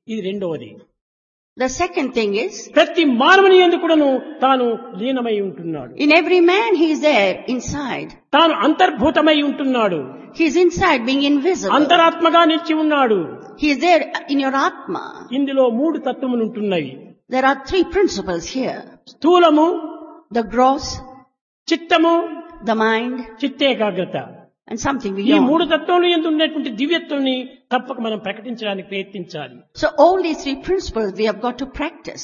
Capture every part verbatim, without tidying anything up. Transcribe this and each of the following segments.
ఇది రెండవది. The second thing is, ప్రతి మానవుని యందు కూడాను తాను లీనమై ఉంటున్నాడు. in every man he is there inside. తాను అంతర్భూతమై ఉంటున్నాడు. He is inside being invisible. అంతరాత్మగా నిలిచి ఉన్నాడు. He is there in your Atma. ఇందులో మూడు తత్వములు ఉంటున్నవి. There are three principles here. స్థూలము, The gross, చిత్తము, the mind, చిత్తేకాగ్రత. and something ఈ మూడు beyond. తత్వములు యందు ఉన్నటువంటి దివ్యత్వాన్ని తప్పక మనం ప్రకటించడానికి ప్రయత్నించాలి. So all these three principles we have got to practice.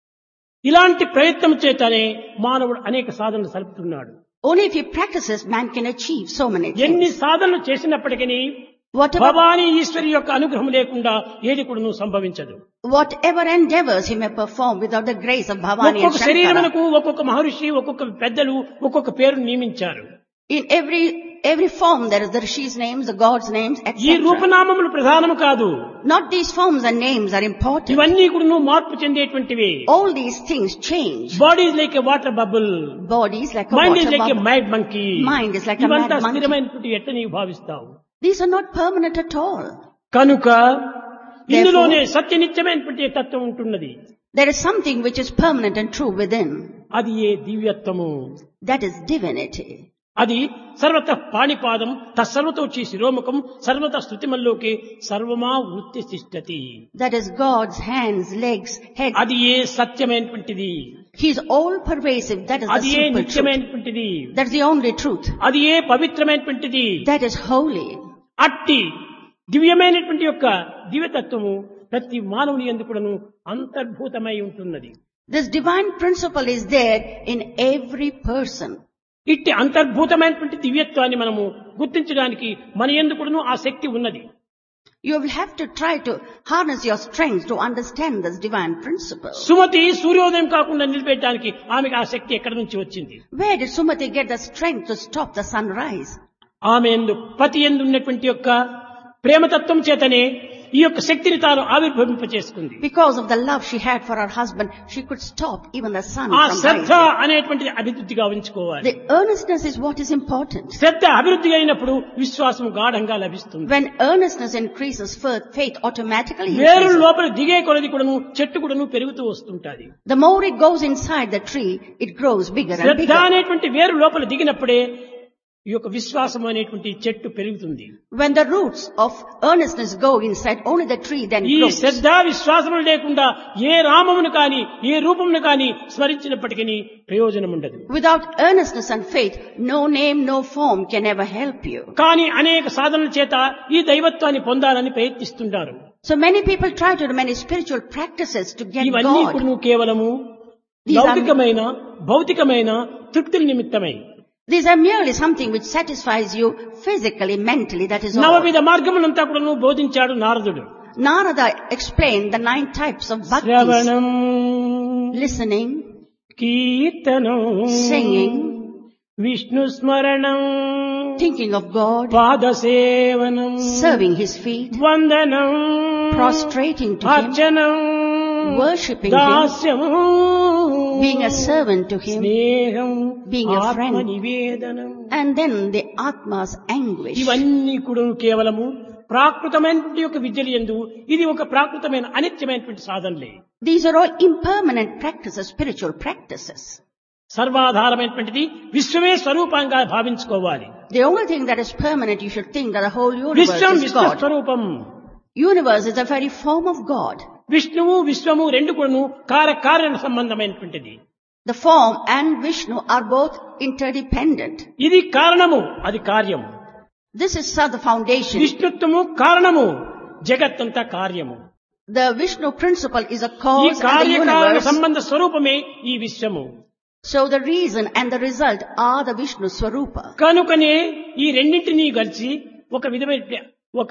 ఇలాంటి ప్రయత్నం చేతనే మానవుడు అనేక సాధనలు సలుపుతున్నాడు. Only if he practices, man can achieve so many ఎన్ని things. సాధనలు చేసినప్పటికీ Whatever, భవానీ ఈశ్వరి యొక్క అనుగ్రహం లేకుండా ఏది కూడా సంభవించదు. whatever endeavors he may perform without the grace of Bhavani and ఒక్కొక్క Shankara. శరీరమునకు ఒక్కొక్క మహర్షి ఒక్కొక్క పెద్దలు ఒక్కొక్క పేరు నియమించారు. In every every form there is the Rishi's names, the God's names, ఈ et cetera. రూపనామములు ప్రధానము కాదు. Not these forms and names are important. ఇవన్నీ కూడా మార్పు చెందేటువంటివి. All these things change. Body is like a water bubble, Body is like a mind is water like a bubble. మైడ్ monkey. Mind is like a mad ఇవంతా monkey. స్థిరమైనటువంటి ఎట్ట నీవు భావిస్తావు. These are not permanent at all. కనుక ఇందులోనే సత్యనిత్యమైనటువంటి తత్వం ఉంటున్నది. There is something which is permanent and true within. అది ఏ దివ్యత్వము. That is divinity. అది సర్వత పాణిపాదం తత్సర్వతో వచ్చి శిరోముఖం సర్వత స్థుతిమల్లోకి సర్వమా వృత్తి తిష్టతి. That is God's hands, legs, head. అది ఏ సత్యమైనటువంటిది. He is all pervasive. That is the అది ఏ simple truth. నిత్యమైనటువంటిది. That is the only truth. అది ఏ పవిత్రమైనటువంటిది. That is holy. అట్టి దివ్యమైనటువంటి యొక్క దివ్యతత్వము ప్రతి మానవుని యందు కూడాను అంతర్భూతమై ఉంటున్నది. This divine principle is there in every person. ఇట్టి అంతర్భూతమైనటువంటి దివ్యత్వాన్ని మనము గుర్తించడానికి మన యందు కూడాను ఆ శక్తి ఉన్నది. You will have to try to harness your strength to understand this divine principle. Sumathi సూర్యోదయం కాకుండా నిలిపేయడానికి ఆమెకు ఆ శక్తి ఎక్కడి నుంచి వచ్చింది? Where did Sumati get the strength to stop the sunrise? ఆమె యందు పతి యందు ఉన్నటువంటి యొక్క ప్రేమతత్వం చేతనే ఈ యొక్క శక్తిని తాను ఆవిర్భవింపచేసుకుంది. Because of the love she had for her husband, she could stop even the sun ఆ from శ్రద్ధ rising. అనేటువంటిది అభివృద్ధిగా ఉంచుకోవాలి. The earnestness is what is important. శ్రద్ధ అభివృద్ధి అయినప్పుడు విశ్వాసం గాఢంగా లభిస్తుంది. When earnestness increases, faith automatically వేరు increases. లోపల దిగే కొలది కూడాను చెట్టు కూడాను పెరుగుతూ వస్తుంటాది. The more it goes inside the tree, it grows bigger and Shraddha bigger. అనేటువంటి వేరు లోపల దిగినప్పుడే ఈ యొక్క విశ్వాసం అనేటువంటి చెట్టు పెరుగుతుంది. When the roots of earnestness go inside, only the tree then ఈ grows. శ్రద్ధ విశ్వాసములు లేకుండా ఏ రామమును కాని ఏ రూపమును కాని స్మరించినప్పటికీ ప్రయోజనం ఉండదు. Without earnestness and faith, no name, no form can ever help you. కానీ అనేక సాధనల చేత ఈ దైవత్వాన్ని పొందాలని ప్రయత్నిస్తుంటారు. So many people try to do many spiritual practices to get ఇవన్నీ God. ఇప్పుడు కేవలము These are- లౌకికమైన భౌతికమైన తృప్తుల నిమిత్తమై These are merely something which satisfies you physically, mentally, that is all. నవవిధ మార్గములంతా కూడా బోధించాడు నారదుడు. Narada explained the nine types of bhaktis. శ్రవణం, Listening, కీర్తనం, singing, విష్ణు స్మరణం, thinking of God, పాదసేవనం, serving His feet, వందనం, prostrating to Him, అర్చనం, worshipping Him, దాస్యము, being a servant to Him, స్నేహం, being a friend. ఆత్మ నివేదనం. and then the Atma's anguish. ఇవన్నీ కూడా కేవలము ప్రాకృతమైనటువంటి యొక్క విద్యలు యందు ఇది ఒక ప్రాకృతమైన అనిత్యమైనటువంటి సాధనలే. These are all impermanent practices, spiritual practices. సర్వాధారమైనటువంటిది విశ్వమే స్వరూపంగా భావించుకోవాలి. The only thing that is permanent, you should think that the whole universe Vishwam is విశ్వ God. స్వరూపం. Universe is the very form of God. విష్ణువు విశ్వము రెండు కూడాను కార్యకారణ సంబంధమైనటువంటిది. The form and Vishnu are both interdependent. ఇది కారణము, అది కార్యము. This is uh, the foundation. విష్ణుత్వము కారణము, జగత్తంతా కార్యము. The Vishnu principle is a ఈ cause and the కార్యకారణ universe. సంబంధ స్వరూపమే ఈ విశ్వము. So the reason and the result are the Vishnu Swarupa. కనుకనే ఈ రెండింటినీ కలిసి ఒక విధమైన ఒక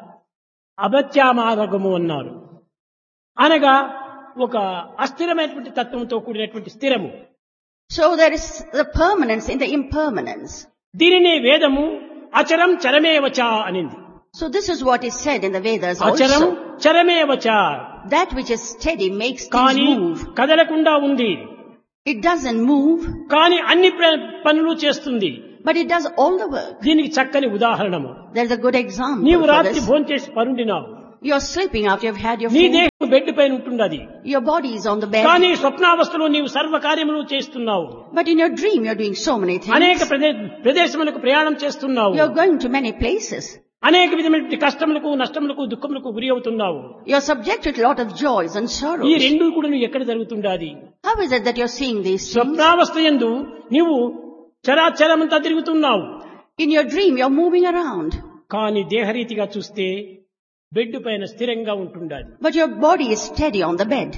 అభత్యామార్గము అన్నారు. అనగా ఒక అస్థిరమైనటువంటి తత్వంతో కూడినటువంటి స్థిరము. So there is the permanence in the impermanence. దీనినే వేదము అచరం చరమేవచ అనింది. So this is what is said in the Vedas అచరం also. చరమేవచ, That which is steady makes కానీ things move. కదలకుండా ఉంది, It doesn't move, కానీ అన్ని ప్ర- పనులు చేస్తుంది. but it does all the work. దీనికి చక్కని ఉదాహరణము. There's a good example నీవు for రాత్రి this. భోంచేసి పరుండినావు, You're sleeping after you've had your నీ food. దేహం బెడ్ పైన ఉంటున్నది. Your body is on the bed. కానీ స్వప్నావస్థలో నీవు సర్వ కార్యములు చేస్తున్నావు. But in your dream you're doing so many things. అనేక ప్రదే- ప్రదేశములకు ప్రయాణం చేస్తున్నావు. You're going to many places. అనేక విధమైన కష్టములకు నష్టములకు దుఃఖములకు గురి అవుతున్నావు. You're subjected to a lot of joys and ఈ sorrows. రెండు కూడా నువ్వు ఎక్కడ జరుగుతుండాది? How is it that you're seeing these things? స్వప్నావస్థ యందు నీవు చరాచరమంతా తిరుగుతున్నావు. In your dream you're moving around. కానీ దేహరీతిగా చూస్తే బెడ్ పైన స్థిరంగా ఉంటుండాలి. But your body is steady on the bed.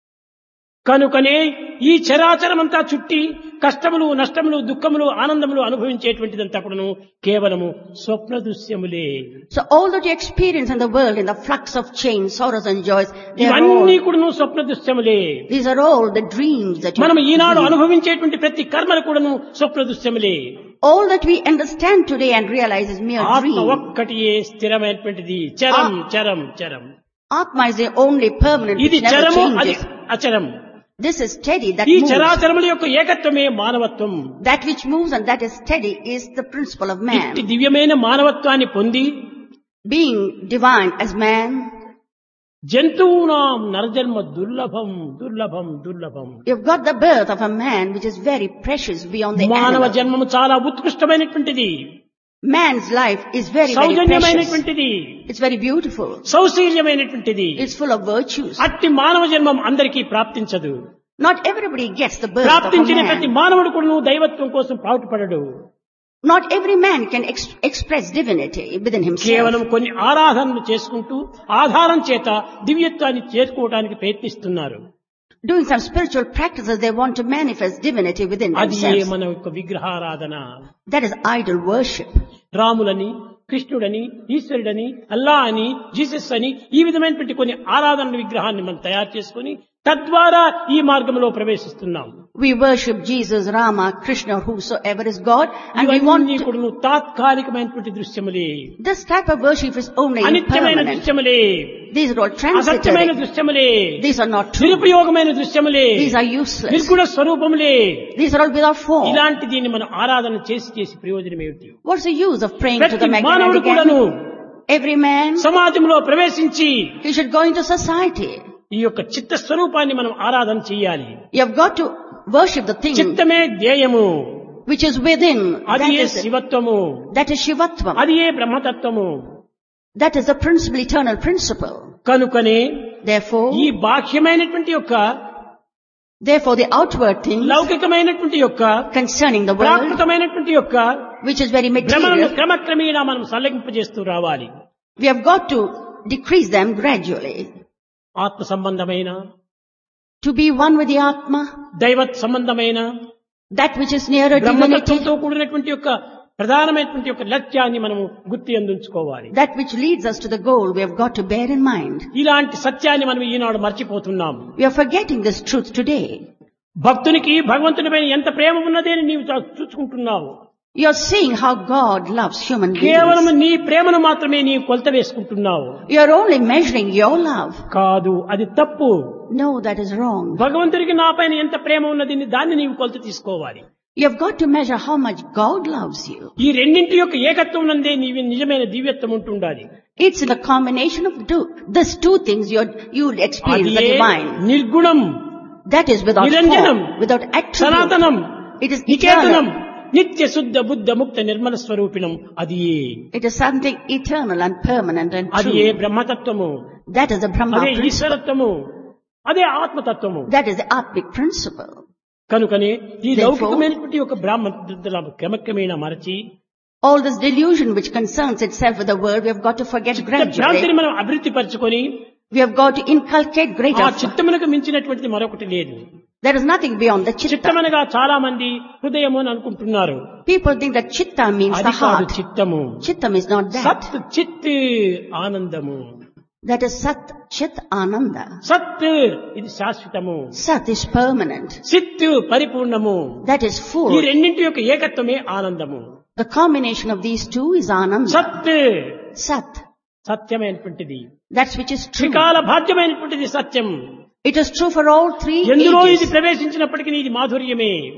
కనుకనే ఈ చరాచరమంతా చుట్టి కష్టములు నష్టములు దుఃఖములు ఆనందములు అనుభవించేటువంటిదంతా కూడాను కేవలము స్వప్న దృశ్యములే. So all that you experience in the world, in the flux of change, sorrows and joys, they are ఇవన్నీ all, కూడాను స్వప్న దృశ్యములే. these are all the dreams that you మనం ఈనాడు dream. అనుభవించేటువంటి ప్రతి కర్మలు కూడాను స్వప్న దృశ్యములే. All that we understand today and realize is mere ఆత్మ dream. ఒక్కటియే స్థిరమైనటువంటిది. చరం చరం చరం. Atma is the only permanent ఇది which never చరము అది changes. అచరం. This is steady, that ఈ moves. చరాచరముల యొక్క ఏకత్వమే మానవత్వం. That which moves and that is steady is the principle of man. ఇట్టి దివ్యమైన మానవత్వాన్ని పొంది Being divine as man, జంతువునాం నరజన్మ దుర్లభం దుర్లభం దుర్లభం. you've got the birth of a man which is very precious beyond the మానవ animal. జన్మము చాలా ఉత్కృష్టమైనటువంటిది, Man's life is very, very precious. సౌజన్యమైనటువంటిది, It's very beautiful. సౌశీల్యమైనటువంటిది. It's full of virtues. అట్టి మానవ జన్మం అందరికీ ప్రాప్తించదు. Not everybody gets the birth of a ప్రాప్తించిన ప్రతి man. మానవుడు కూడా దైవత్వం కోసం పాటుపడడు. Not every man can ex- express divinity within himself. కేవలం కొన్ని ఆరాధనలు చేసుకుంటూ ఆధారం చేత దివ్యత్వాన్ని చేరుకోవడానికి ప్రయత్నిస్తున్నారు. Doing some spiritual practices, they want to manifest divinity within అది ఏ themselves. మన యొక్క విగ్రహారాధన. That is idol worship. రాములని, కృష్ణుడని, ఈశ్వరుడని, అల్లా అని, జీసస్ అని ఈ విధమైనటువంటి కొన్ని ఆరాధన విగ్రహాన్ని మనం తయారు చేసుకుని తద్వారా ఈ మార్గంలో ప్రవేశిస్తున్నాం. We worship Jesus, Rama, Krishna, whosoever is God, and we want ఇవన్నీ to, కూడా తాత్కాలికమైనటువంటి దృశ్యములే, this type of worship is only అనిత్యమైన impermanent. దృశ్యములే, These are all అసత్యమైన transitory. దృశ్యములే, These are not true. నిరుపయోగమైన దృశ్యములే, These are useless. నిర్గుణ స్వరూపములే. These are all without form. ఇలాంటి దీన్ని మనం ఆరాధన చేసి చేసి ప్రయోజనం ఏమిటి? What's the use of praying to ప్రతి the మానవుడు magnetic కూడాను animal? Every man, సమాజంలో ప్రవేశించి he should go into society. ఈ యొక్క చిత్త స్వరూపాన్ని మనం ఆరాధన చేయాలి. You have got to worship the thing చిత్తమే ధ్యేయము, which is within. అది That A is, శివత్వము, that is Shivatvam. అది ఏ బ్రహ్మతత్వము. That is the principle, eternal principle. కనుకనే Therefore, ఈ బాహ్యమైనటువంటి యొక్క therefore the outward things లౌకికమైనటువంటి యొక్క concerning the world, ప్రాకృతమైనటువంటి యొక్క which is very భ్రమను material, క్రమక్రమేణా మనం సల్లగింపజేస్తూ రావాలి. we have got to decrease them gradually. ఆత్మ సంబంధమైన, To be one with the Atma, దైవత్ సంబంధమైన, that which is nearer divinity, బ్రహ్మతత్వంతో కూడినటువంటి యొక్క ప్రధానమైనటువంటి యొక్క లక్ష్యాన్ని మనము గుర్తు అందించుకోవాలి. that which leads us to the goal, we have got to bear in mind. ఇలాంటి సత్యాన్ని మనం ఈనాడు మర్చిపోతున్నాం. We are forgetting this truth today. భక్తునికి భగవంతునిపైన ఎంత ప్రేమ ఉన్నది అని నీవు చూ- చూసుకుంటున్నావు. You are seeing how God loves human కేవలం beings. నీ ప్రేమను మాత్రమే నీవు కొలత వేసుకుంటున్నావు. You are only measuring your love. కాదు, అది తప్పు. No, that is wrong. భగవంతుడికి నా పైన ఎంత ప్రేమ ఉన్నది దాన్ని నీవు కొలత తీసుకోవాలి. You have got to measure how much God loves you. ఈ రెండింటి యొక్క ఏకత్వం నందే నీవి నిజమైన దివ్యత్వం ఉంటుండాలి. It's in the combination of two, these two things you you will experience అది the divine. నిర్గుణం, That is without నిరంజనం, form, without attribute. సనాతనం, It is నికేతనం, eternal. నిత్య శుద్ధ బుద్ధ ముక్త నిర్మల స్వరూపిణం. అది It is something eternal and permanent and అది ఏ true. బ్రహ్మతత్వము, That is the Brahma అదే principle. ఈశ్వరత్వము, అదే ఆత్మతత్వము. That is the Atmic principle. కనుకనే ఈ Therefore, లౌకికమైనటువంటి ఒక బ్రాహ్మణ క్రమక్రమేణా మరచి all this delusion which concerns itself with the world, we have got to forget భ్రాంతిని gradually. మనం అభివృద్ధి పరచుకొని We have got to inculcate ఆ greater. చిత్తమునకు మించినటువంటిది మరొకటి లేదు. There is nothing beyond the chitta. చిత్తమనగా చాలా మంది హృదయము అని అనుకుంటున్నారు. People think that chitta means అది the కాదు heart. చిత్తము. Chittam is not that. సత్ చిత్ ఆనందము. That is Sat, Chit, Ananda. సత్ ఇది శాశ్వతము, Sat is permanent. చిత్ పరిపూర్ణము. That is ఈ full. రెండింటి యొక్క ఏకత్వమే ఆనందము. The combination of these two is Ananda. సత్ Sat. సత్యమైనటువంటిది, That which is true. త్రికాల భాగ్యమైనటువంటిది సత్యం. It is true for all three ఎందులో ఇది ages. ప్రవేశించినప్పటికీ ఇది మాధుర్యమే.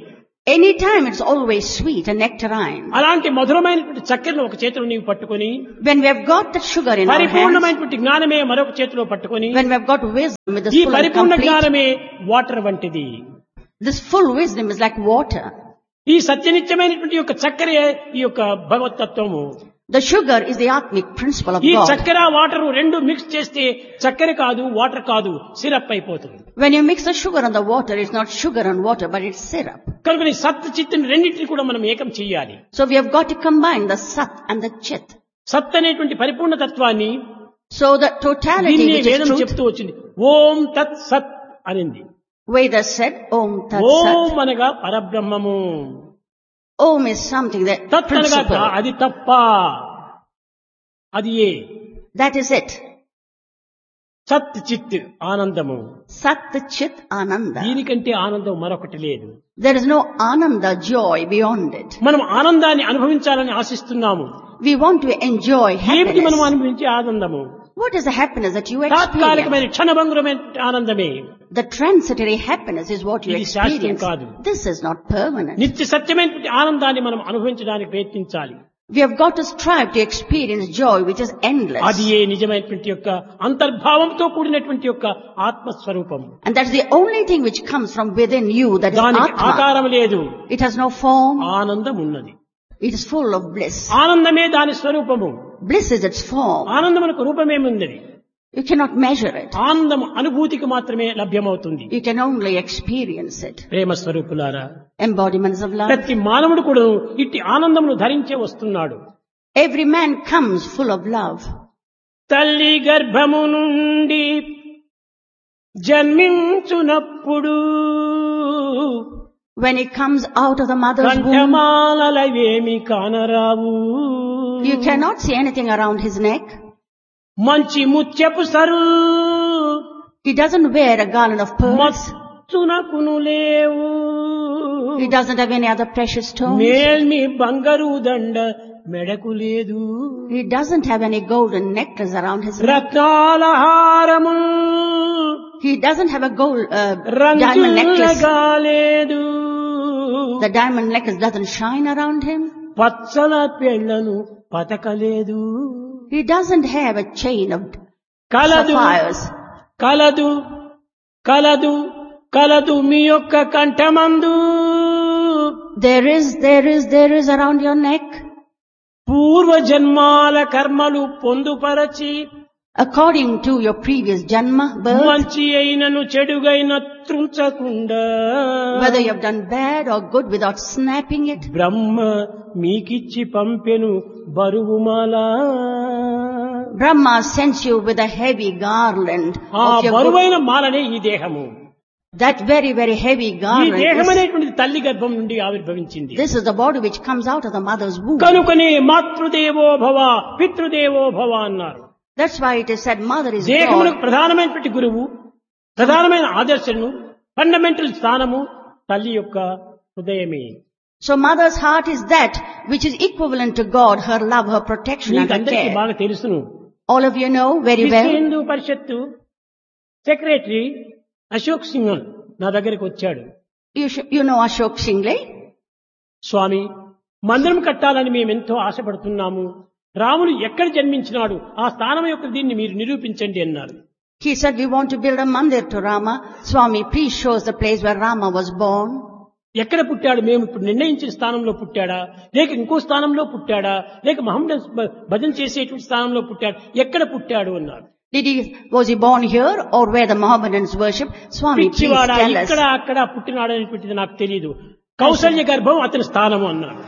Anytime it's always sweet and nectarine. అలాంటి మధురమైనటువంటి చక్కెరను ఒక చేతిలో నీవు పట్టుకొని, When we have got the sugar in our hands, పరిపూర్ణమైనటువంటి జ్ఞానమే మరొక చేతిలో పట్టుకొని, when we have got wisdom with the ఈ full and పరిపూర్ణ complete, జ్ఞానమే వాటర్ వంటిది. this full wisdom is like water. ఈ సత్యనిత్యమైనటువంటి యొక్క చక్కెరే ఈ యొక్క భగవతత్వము. The sugar is the atmic principle of ఈ God. చక్కెర వాటర్ రెండు మిక్స్ చేస్తే చక్కెర కాదు, వాటర్ కాదు, సిరప్ అయిపోతుంది. When you mix the sugar and the water, it's not sugar and water, but it's syrup. కనుక నీ సత్ చిత్తుని రెండింటిని కూడా మనం ఏకం చెయ్యాలి. So we have got to combine the sat and the chit. సత్ అనేటువంటి పరిపూర్ణ తత్వాన్ని So the totality దీన్ని which is వేదం truth, చెప్తూ వచ్చింది. ఓం తత్ సత్ అనింది. Vedas said, Om Tat ఓం Sat. అనగా పరబ్రహ్మము, Om is something that తత్ అనగా principle. అది తప్ప, అది ఏ That is it. సత్ చిత్ ఆనందము. Sat, the Chit, Ananda. దీనికంటే ఆనందం మరొకటి లేదు. There is no Ananda, joy beyond it. మనం ఆనందాన్ని అనుభవించాలని ఆశిస్తున్నాము. We want to enjoy ఏమిటి మనం happiness. అనుభవించే ఆనందము? What is the happiness that you experience? తాత్కాలికమైన క్షణభంగురమైన ఆనందమే. The transitory happiness is what you ఇది శాశ్వతం experience. కాదు. This is not permanent. నిత్య సత్యమైనటువంటి ఆనందాన్ని మనం అనుభవించడానికి ప్రయత్నించాలి. We have got to strive to experience joy which is endless. అది ఏ నిజమైనటువంటి యొక్క అంతర్భావంతో కూడినటువంటి యొక్క ఆత్మస్వరూపం. And that's the only thing which comes from within you, that is దానికి Atma. ఆకారం లేదు, It has no form. ఆనందం ఉన్నది. It is full of bliss. ఆనందమే దాని స్వరూపము. Bliss is its form. ఆనందమునకు రూపమేముంది? You cannot measure it. ఆనందం అనుభూతికి మాత్రమే లభ్యమవుతుంది. You can only experience it. ప్రేమ స్వరూపులారా, Embodiments of love. ప్రతి మానవుడు కూడా ఇట్టి ఆనందమును ధరించే వస్తున్నాడు. Every man comes full of love. తల్లి గర్భము నుండి జన్మించునప్పుడు When he comes out of the mother's womb, కంఠమాలవేమి కానరావు. you cannot see anything around his neck. మంచి ముత్యపు sir He doesn't wear a garland of pearls. మత్తునకును లేవు. He doesn't have any other precious stones. మేల్మి బంగారు దండ మెడకు లేదు. He doesn't have any golden necklace around his neck. రత్నాల హారము He doesn't have a gold uh, diamond necklace. రంగులగా లేదు. The diamond necklace doesn't shine around him. Pachchala పెళ్లను పతకలేదు. He doesn't have a chain of కలదు sapphires. కలదు కలదు కలదు మీ యొక్క కంఠమందు. There is, there is, there is around your neck, పూర్వ జన్మాల కర్మలు పొందుపరచి according to your previous janma birth, మంచి అయినను చెడుగైన త్రుంచకుండా whether you have done bad or good without snapping it. బ్రహ్మ మీకిచ్చి పంపెను బరువుమాలా. Brahma sends you with a heavy garland ఆ of your good. బరువైన మాలనే ఈ దేహము. That very, very heavy ఈ garland. దేహం Is, అనేటువంటిది తల్లి గర్భం నుండి ఆవిర్భవించింది. this is the body which comes out of the mother's womb. కనుకనే మాతృదేవో భవ పితృదేవో భవ అన్నారు. That's why it is said mother is దేహమునకు God. ప్రధానమైనటువంటి గురువు, ప్రధానమైన ఆదర్శను, ఫండమెంటల్ స్థానము తల్లి యొక్క హృదయమే. So mother's heart is that which is equivalent to God, her love, her protection and her మీకందరికీ care. బాగా తెలుసును. All of you know very విశ్వ well. హిందూ పరిషత్తు సెక్రటరీ అశోక్ సింగ్ నా దగ్గరికి వచ్చాడు. You, sh- you know Ashok Shingle? స్వామి, మందిరం కట్టాలని మేమెంతో ఆశపడుతున్నాము. రాముడు ఎక్కడ జన్మించినాడు, ఆ స్థానం యొక్క దీన్ని మీరు నిరూపించండి అన్నారు. He said, we want to build a mandir to Rama. Swami, please show us the place where Rama was born. ఎక్కడ పుట్టాడు, మేము ఇప్పుడు నిర్ణయించిన స్థానంలో పుట్టాడా, లేక ఇంకో స్థానంలో పుట్టాడా, లేక మహమ్మద్ భజన చేసేటువంటి స్థానంలో పుట్టాడు, ఎక్కడ పుట్టాడు అన్నారు. Did he, was he born here or where the Mohammedans worship? Swami, please పిచ్చివాడా, tell us. ఇక్కడ అక్కడ పుట్టినాడు అనేటువంటిది నాకు తెలియదు. కౌసల్య గర్భం అతని స్థానము అన్నాడు.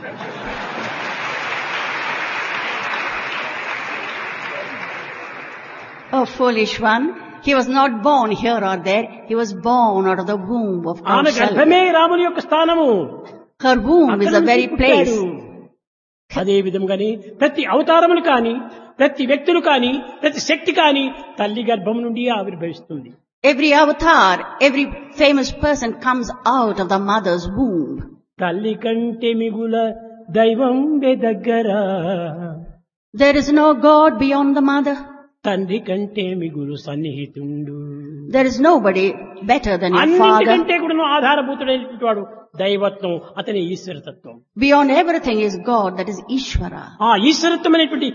Oh, foolish one. He was not born here or there. He was born out of the womb of ఆమె Kausalya. గర్భమే రాముని యొక్క స్థానము. Her womb is అక్కడ the నుంచి very పుట్టాడు. place. అదే విధంగానే ప్రతి అవతారములు కాని, ప్రతి వ్యక్తులు కాని, ప్రతి శక్తి కాని తల్లి గర్భం నుండి ఆవిర్భవిస్తుంది. Every avatar, every famous person comes out of the mother's womb. తల్లి కంటే మిగుల దైవం దగ్గర. There is no God beyond the mother. తండ్రి కంటే మిగులు సన్నిహితుండు. There is nobody better than your father. అన్నిటికంటే కూడా ఆధారభూతుడైనటువంటి వాడు దైవత్వం, అతని ఈశ్వరతత్వం. Beyond everything is God, that is Ishvara. ఆ ఈశ్వరత్వం అనేటువంటి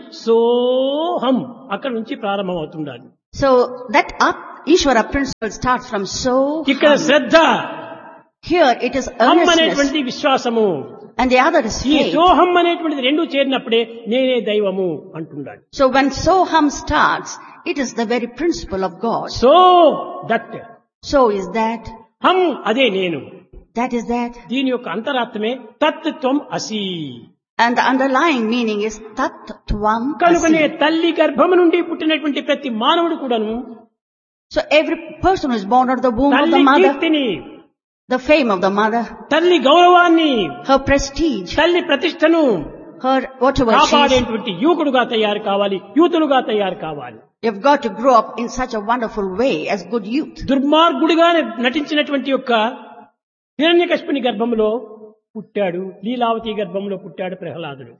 సోహం అక్కడ నుంచి ప్రారంభం అవుతుండాలి. So that up, Ishvara principle starts from so. ఇక్కడ శ్రద్ధ, Here it is హం earnestness అనేటువంటి విశ్వాసము, and the other is ఈ faith. సోహం అనేటువంటిది రెండు చేరినప్పుడే నేనే దైవము అంటున్నాడు. So when Soham starts, it is the very principle of God. So that, So is that, హం అదే నేను, that is that. దీని యొక్క అంతరాత్మే తత్వం అసి. And the underlying meaning is Tat Tvam కనుకనే Asi. తల్లి గర్భము నుండి పుట్టినటువంటి ప్రతి మానవుడు కూడాను So every person who is born out of the womb of తల్లి the mother, కీర్తిని, the fame of the mother, తల్లి గౌరవాన్ని, her prestige, తల్లి ప్రతిష్టను her whatever she is, కాపాడేటువంటి యువకుడుగా తయారు కావాలి, యూతులుగా తయారు కావాలి. you've got to grow up in such a wonderful way as good youth. దుర్మార్గుడిగా నటించినటువంటి యొక్క హిరణ్యకశిపుని గర్భంలో పుట్టాడు, లీలావతి గర్భంలో పుట్టాడు ప్రహ్లాదుడు.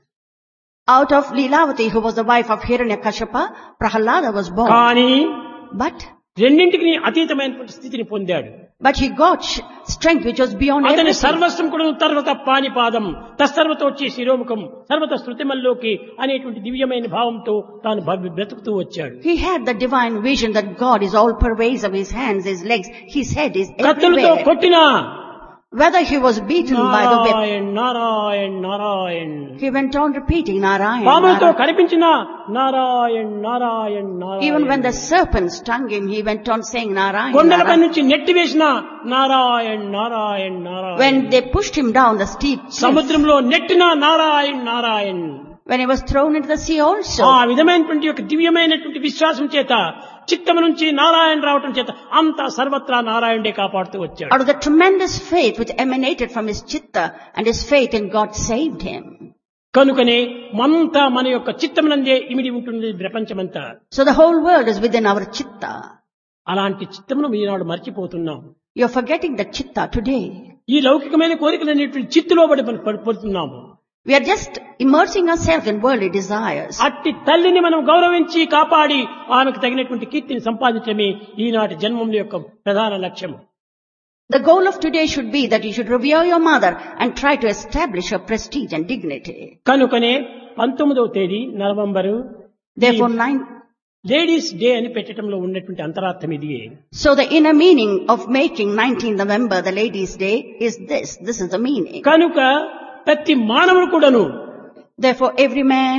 Out of Leelavati, who was the wife of Hiranyakashipa, Prahalada was born. కానీ But, రెండింటికి అతీతమైనటువంటి స్థితిని పొందాడు. but he got sh- strength which was beyond అతని everything. సర్వస్వం కూడా తర్వత పానిపాదం తస్సర్వత వచ్చి శిరోముఖం సర్వత శృతిమల్లోకి అనేటువంటి దివ్యమైన భావంతో తాను భ- బ్రతుకుతూ వచ్చాడు. He had the divine vision that God is all pervasive, his hands, his legs, his head is కత్తులతో everywhere. కొట్టినా Whether he was beaten by the whip, Narayan Narayan Narayan, he went on repeating Narayan. పాములతో Narayan. కనిపించినా Narayan Narayan Even when Narayan, the serpent stung him, he went on saying Narayan. కొండలపై Narayan. నుంచి నెట్టివేసినా Narayan Narayan Narayan, When they pushed him down the steep cliff, సముద్రంలో నెట్టినా Narayan Narayan. when he was thrown into the sea also, ఆ విధమైనటువంటి యొక్క దివ్యమైనటువంటి విశ్వాసం చేత చిత్తము నుంచి నారాయణ రావటం చేత అంతా సర్వత్రా నారాయణుడే కాపాడుతూ వచ్చాడు. out of the tremendous faith which emanated from his chitta and his faith in God saved him. కనుకనే మంతా మన యొక్క చిత్తమునందే ఇమిడి ఉంటుంది ప్రపంచమంతా. So the whole world is within our chitta. అలాంటి చిత్తమును ఈనాడు మర్చిపోతున్నాం. You're forgetting the chitta today. ఈ లౌకికమైన కోరికలు అనేటువంటి చిత్తులో పడి మనం పడిపోతున్నాము. We are just immersing ourselves in worldly desires. అట్టి తల్లిని మనం గౌరవించి కాపాడి ఆమెకు తగినటువంటి కీర్తిని సంపాదించడమే ఈనాటి జన్మముల యొక్క ప్రధాన లక్ష్యము. The goal of today should be that you should revere your mother and try to establish her prestige and dignity. కనుకనే పంతొమ్మిదవ తేదీ November Therefore, nine, ladies day అని పెట్టడంలో ఉన్నటువంటి అంతరార్థం ఇది. so the inner meaning of making nineteenth November the Ladies' Day is this. This is the meaning. కనుక ప్రతి మానవుడు కూడాను Therefore, every man,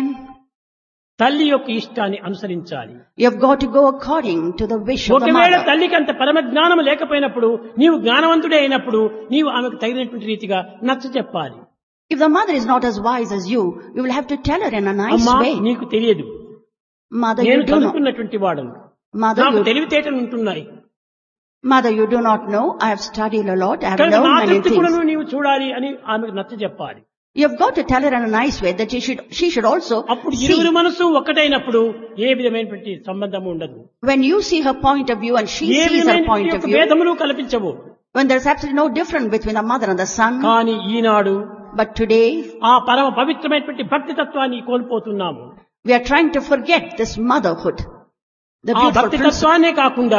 తల్లి యొక్క ఇష్టాన్ని అనుసరించాలి. you've got to go according to the wish of the ఒకవేళ mother. తల్లికి అంత పరమ జ్ఞానం లేకపోయినప్పుడు నీవు జ్ఞానవంతుడే అయినప్పుడు నీవు ఆమెకు తగినటువంటి రీతిగా నచ్చ చెప్పాలి. If the mother is not as wise as you, you will have to tell her in a nice అమ్మా way. నీకు తెలియదు, Mother, నేను you do not. చదువుకున్నటువంటి వాడను, Mother, నాకు you, తెలివితేటలు ఉంటున్నాయి, mother, you do not know. I have studied a lot. I have కనుక learned నా many తృప్తి కూడా things. నీవు చూడాలి అని ఆమెకు నచ్చ చెప్పాలి. You've got to tell her in a nice way that she should, she should also అప్పుడు see. ఇరువురు మనసు ఒక్కటైనప్పుడు ఏ విధమైనటువంటి సంబంధం ఉండదు, When you see her point of view and she A sees her విధమైనటువంటి point of యొక్క view, భేదములు కల్పించవు. when there's absolutely no difference between the mother and the son. కానీ ఈనాడు But today, ఆ పరమ పవిత్రమైనటువంటి భక్తి తత్వాన్ని కోల్పోతున్నాము. we are trying to forget this motherhood. The ఆ beautiful భక్తి principle. తత్వాన్నే కాకుండా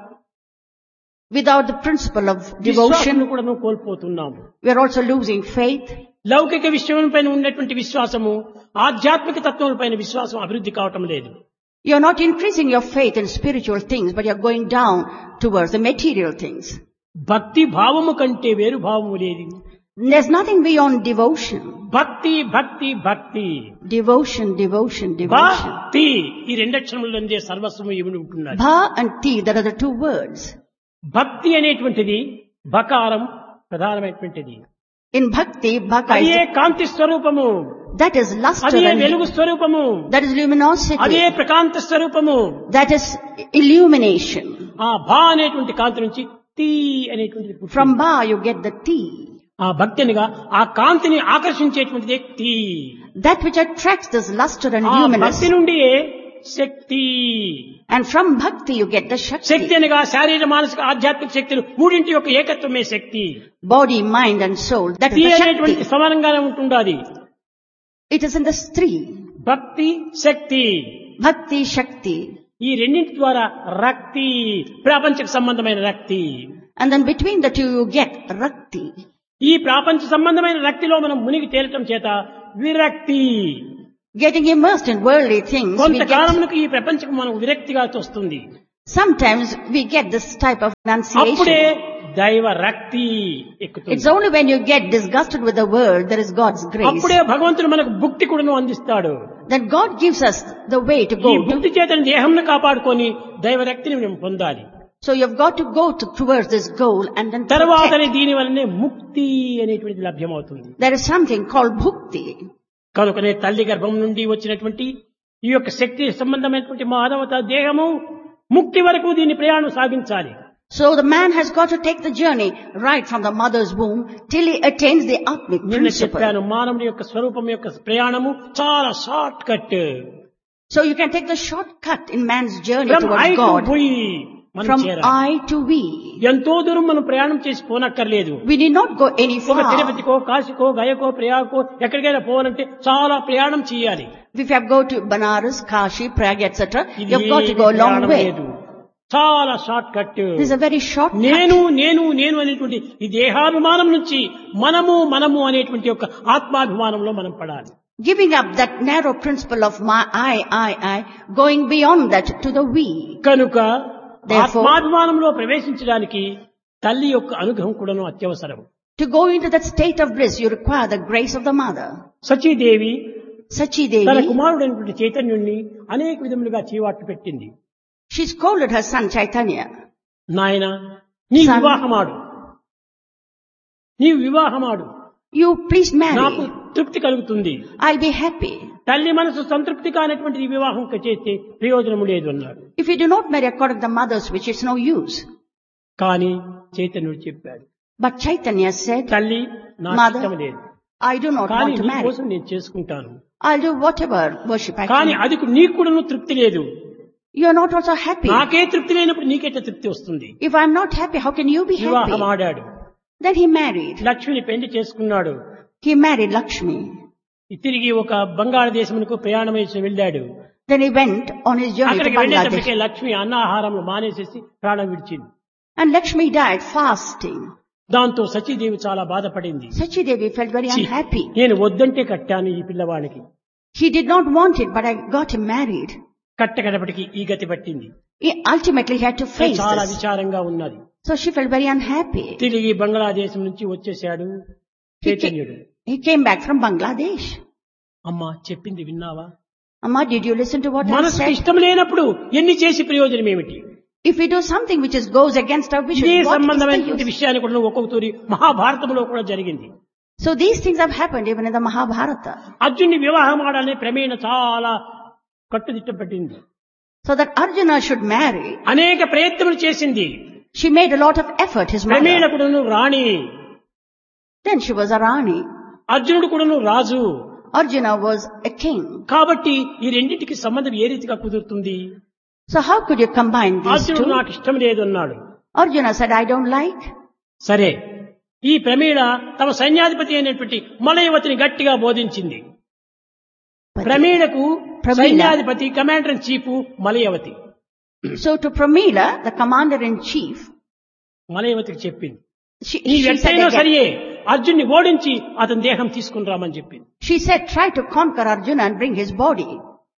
Without the principle of విశ్వాసం devotion, కూడా కోల్పోతున్నాము. we are also losing faith. లౌకిక విషయం పైన ఉన్నటువంటి విశ్వాసము ఆధ్యాత్మిక తత్వం పైన విశ్వాసం అభివృద్ధి కావటం లేదు. You're not increasing your faith in spiritual things, but you're going down towards the material things. భక్తి భావము కంటే వేరు భావము లేదు. There's nothing beyond devotion. భక్తి భక్తి భక్తి Devotion, devotion, devotion. భక్తి ఈ రెండక్షరములందే సర్వస్వము ఇమిడి ఉంటున్నది. Bha and Ti, that are the two words. భక్తి అనేటువంటిది బకారం ప్రధానమైనటువంటిది. In Bhakti, Bhaka అదే is, కాంతి స్వరూపము, that is luster అదే and వెలుగు స్వరూపము, that is అదే luminosity. ప్రకాంత స్వరూపము. That is illumination. ఆ భా అనేటువంటి కాంతి నుంచి తీ అనేటువంటి పుట్టింది. From Ba you get the Ti. ఆ భక్తి అనగా ఆ కాంతిని ఆకర్షించేటువంటిది తీ. That which attracts this luster and ఆ luminous. భక్తి నుండి శక్తి. And from Bhakti you get the Shakti Shakti. అనగా శారీర మానసిక ఆధ్యాత్మిక శక్తులు మూడింటి యొక్క ఏకత్వమే శక్తి. Body, mind and soul. That తీ is the అనేటువంటి Shakti. సమానంగానే ఉంటుండాలి. It is in the three. భక్తి శక్తి. Bhakti, Shakti. ఈ రెండింటి ద్వారా రక్తి, ప్రాపంచిక సంబంధమైన రక్తి. And then between the two you get rakti. ఈ ప్రాపంచ సంబంధమైన రక్తిలో మనం మునిగి తేలటం చేత విరక్తి. Getting immersed in worldly things, we get, కొంతకాలమునకు ఈ ప్రపంచం మనం విరక్తిగా తోస్తుంది. sometimes we get this type of అప్పుడే renunciation. దైవ రక్తి ఎక్కుతుంది. It's only when you get disgusted with the world, there is God's grace. అప్పుడే భగవంతుడు మనకు భుక్తి కూడాను అందిస్తాడు. Then God gives us the way to ఈ go to. భుక్తి చేతని దేహంను కాపాడుకొని దైవ రక్తిని మేము పొందాలి. So you've got to go to, towards this goal and then తర్వాతనే protect. దీని వల్లనే ముక్తి అనేటువంటిది లభ్యమవుతుంది. There is something called bhukti. కనుకనే తల్లి గర్భం నుండి వచ్చినటువంటి ఈ యొక్క శక్తి సంబంధమైనటువంటి మానవత దేహము ముక్తి వరకు దీని ప్రయాణం సాగించాలి. So the man has got to take the journey right from the mother's womb till he attains the Atmic నిన్న principle. చెప్పాను, మానవుడి యొక్క స్వరూపం యొక్క ప్రయాణము చాలా short cut. So you can take the shortcut in man's journey From I towards to God. we మనం From చేరాలి. I to we. ఎంతో దూరం మనం ప్రయాణం చేసి పోనక్కర్లేదు. We need not go any ఒక far. తిరుపతికో కాశీకో గయకో ప్రయాగకో ఎక్కడికైనా పోవాలంటే చాలా ప్రయాణం చేయాలి. If you have to go to Banaras, Kashi, Prague, et cetera, ఇది you have got to ఏమీ go a long ప్రయాణం way. లేదు. చాలా short cut. This is a very short cut. నేను నేను నేను అనేటువంటి ఈ దేహాభిమానం నుంచి మనము మనము అనేటువంటి యొక్క ఆత్మాభిమానంలో మనం పడాలి. Giving up that narrow principle of my I, I, I, going beyond that to the we. కనుక Therefore, ఆత్మాభిమానంలో ప్రవేశించడానికి తల్లి యొక్క అనుగ్రహం కూడాను అత్యవసరం. to go into that state of bliss, you require the grace of the mother. Sachidevi Sachi తన Devi, కుమారుడైనటువంటి చైతన్యుణ్ణి అనేక విధములుగా చీవాట్లు పెట్టింది. she scolded her son Chaitanya. నాయన నీ Son. వివాహమాడు, నీవు వివాహమాడు, You please నాకు marry. తృప్తి కలుగుతుంది. I'll be happy. తల్లి మనసు సంతృప్తి కానటువంటి ఈ వివాహం చేస్తే ప్రయోజనము లేదు అన్నాడు. If you do not marry according to the mother's wish, it's no use. కానీ చైతన్యుడు చెప్పాడు, But Chaitanya said, తల్లి నాకు Mother, ఇష్టం లేదు, I do not కానీ want to నీ marry. కోసం నేను చేసుకుంటాను. I'll do whatever worship I కానీ can. అది నీకు కూడా తృప్తి లేదు. You're not also happy. నాకే తృప్తి లేనప్పుడు నీకెట్లా తృప్తి వస్తుంది? If I'm not happy, how can you be వివాహం happy? ఆడాడు, Then he married. లక్ష్మిని పెళ్లి చేసుకున్నాడు. He married Lakshmi. తిరిగి ఒక బంగాళదేశమునకు ప్రయాణం వేసి వెళ్ళాడు. Then he went on his journey to అక్కడికి వెళ్ళేటప్పటికే Bangladesh. లక్ష్మి అన్నాహారంలో మానేసేసి ప్రాణం విడిచింది. And Lakshmi died fasting. దాంతో సచీదేవి చాలా బాధపడింది. Sachi Devi felt very ఛీ, unhappy. నేను వద్దంటే కట్టాను ఈ పిల్లవాడికి, He did not want it, but I got him married. కట్టకడపటికి ఈ గతి పట్టింది. He ultimately had to face చాలా this. విచారంగా ఉన్నది. So she felt very unhappy. తిరిగి బంగ్లాదేశం నుంచి వచ్చేశాడు చైతన్యుడు. He came back from Bangladesh. అమ్మా చెప్పింది విన్నావా? Amma, did you listen to what I మనసుకు said? ఇష్టం లేనప్పుడు ఎన్ని చేసి ప్రయోజనం ఏమిటి? If we do something which is goes against our wishes, ఇదే what is the సంబంధమైనటువంటి use? విషయాన్ని కూడా ఒక్కొక్క తూరి మహాభారతంలో కూడా జరిగింది. So these things have happened even in the Mahabharata. అర్జున్ని వివాహం ఆడాలనే ప్రమేణ చాలా కట్టుదిట్టం పట్టింది. So that Arjuna should marry, అనేక ప్రయత్నములు చేసింది. she made a lot of effort, his ప్రమేణ mother. కూడాను రాణి, Then she was a Rani. అర్జునుడు కూడాను రాజు. Arjuna was a king. కాబట్టి ఈ రెండింటికి సంబంధం ఏ రీతిగా కుదురుతుంది? So how could you combine these అర్జునుడు two? నాకు ఇష్టం లేదు అన్నాడు. Arjuna said, I don't like. సరే, ఈ ప్రమేణ తమ సైన్యాధిపతి అయినటువంటి మలయవతిని గట్టిగా బోధించింది. But- ప్రమేణకు ప్రమీల. సైన్యాధిపతి commander in chief Malayavati. So to Pramila, the commander-in-chief, మలయవతికి చెప్పింది, she, నీ she, said ఎట్టయినా again, సరియే అర్జున్ని ఓడించి అతని దేహం తీసుకుని రామని చెప్పింది. she said, try to conquer Arjuna and bring his body.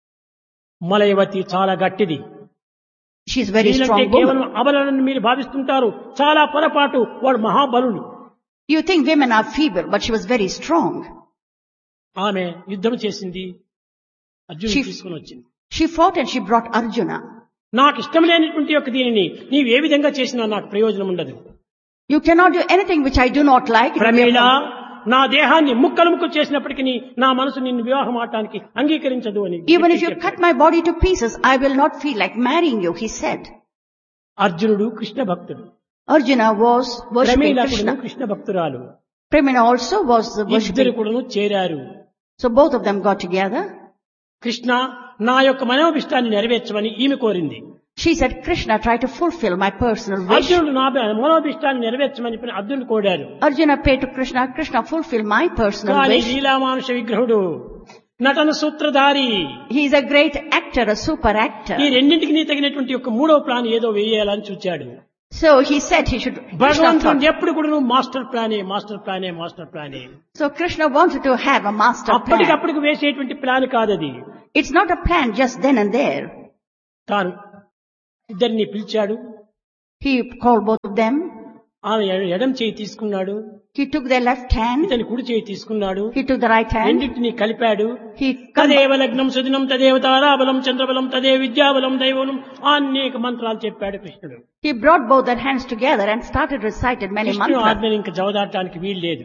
Malayavati చాలా గట్టిది. She's very వీళ్ళంటే strong కేవలం woman. అబలని మీరు భావిస్తుంటారు. చాలా పొరపాటు, వాడు మహాబలుడు. You think women are feeble, but she was very strong. ఆమె యుద్ధం చేసింది, అర్జునుని She- తీసుకుని వచ్చింది. She fought and she brought Arjuna. నాకు ఇష్టం లేనటువంటి యొక్క దీనిని నీవు ఏ విధంగా చేసినా నాకు ప్రయోజనం ఉండదు. You cannot do anything which I do not like. Pramila, నా దేహాన్ని ముక్కలు ముక్కలు చేసినప్పటికీ నా మనసు నిన్ను వివాహం ఆడటానికి అంగీకరించదు అని Even if you చెప్పాడు. cut my body to pieces, I will not feel like marrying you, he said. అర్జునుడు కృష్ణ భక్తుడు, Arjuna was worshipping ప్రమేళ కూడా Krishna. కృష్ణ భక్తురాలు. Pramila also was the ఇద్దరు worshipping. కూడాను చేరారు. So both of them got together. Krishna నా యొక్క మనోభిష్టాన్ని నెరవేర్చమని ఈమె కోరింది. She said, Krishna, try to fulfill my personal wish. అర్జునుడు నా మనోభిష్టాన్ని నెరవేర్చమని అర్జునుడు కోరాడు. Arjuna prayed to Krishna, Krishna, fulfill my personal కానీ wish. లీలామానుష విగ్రహుడు నటన సూత్రధారి. He is a great actor, a super actor. ఈ రెండింటికి తగినటువంటి ఒక మూడవ ప్లాన్ ఏదో వేయాలని చూచాడు. So he said he should. భగవంతుడు ఎప్పుడు కూడా నువ్వు master ప్లానే master ప్లానే master ప్లానే. So Krishna wanted to have a master plan. అప్పటికప్పటికి వేసేటువంటి ప్లాన్ కాదది. It's not a plan just then and there. తాను ఇద్దరిని పిలిచాడు. He called both of them. ఆమె ఎడం చేయి తీసుకున్నాడు. He took their left hand. ఇతని కుడి చేయి తీసుకున్నాడు. He took the right hand. రెండింటిని కలిపాడు. He తదేవ లగ్నం సుదినం తదేవ తారాబలం చంద్రబలం తదే విద్యాబలం దైవబలం అనేక మంత్రాలు చెప్పాడు కృష్ణుడు. He brought both their hands together and started recited many కృష్ణుడు mantras. ఆజ్ఞని ఇంకా జవదాటానికి వీలు లేదు.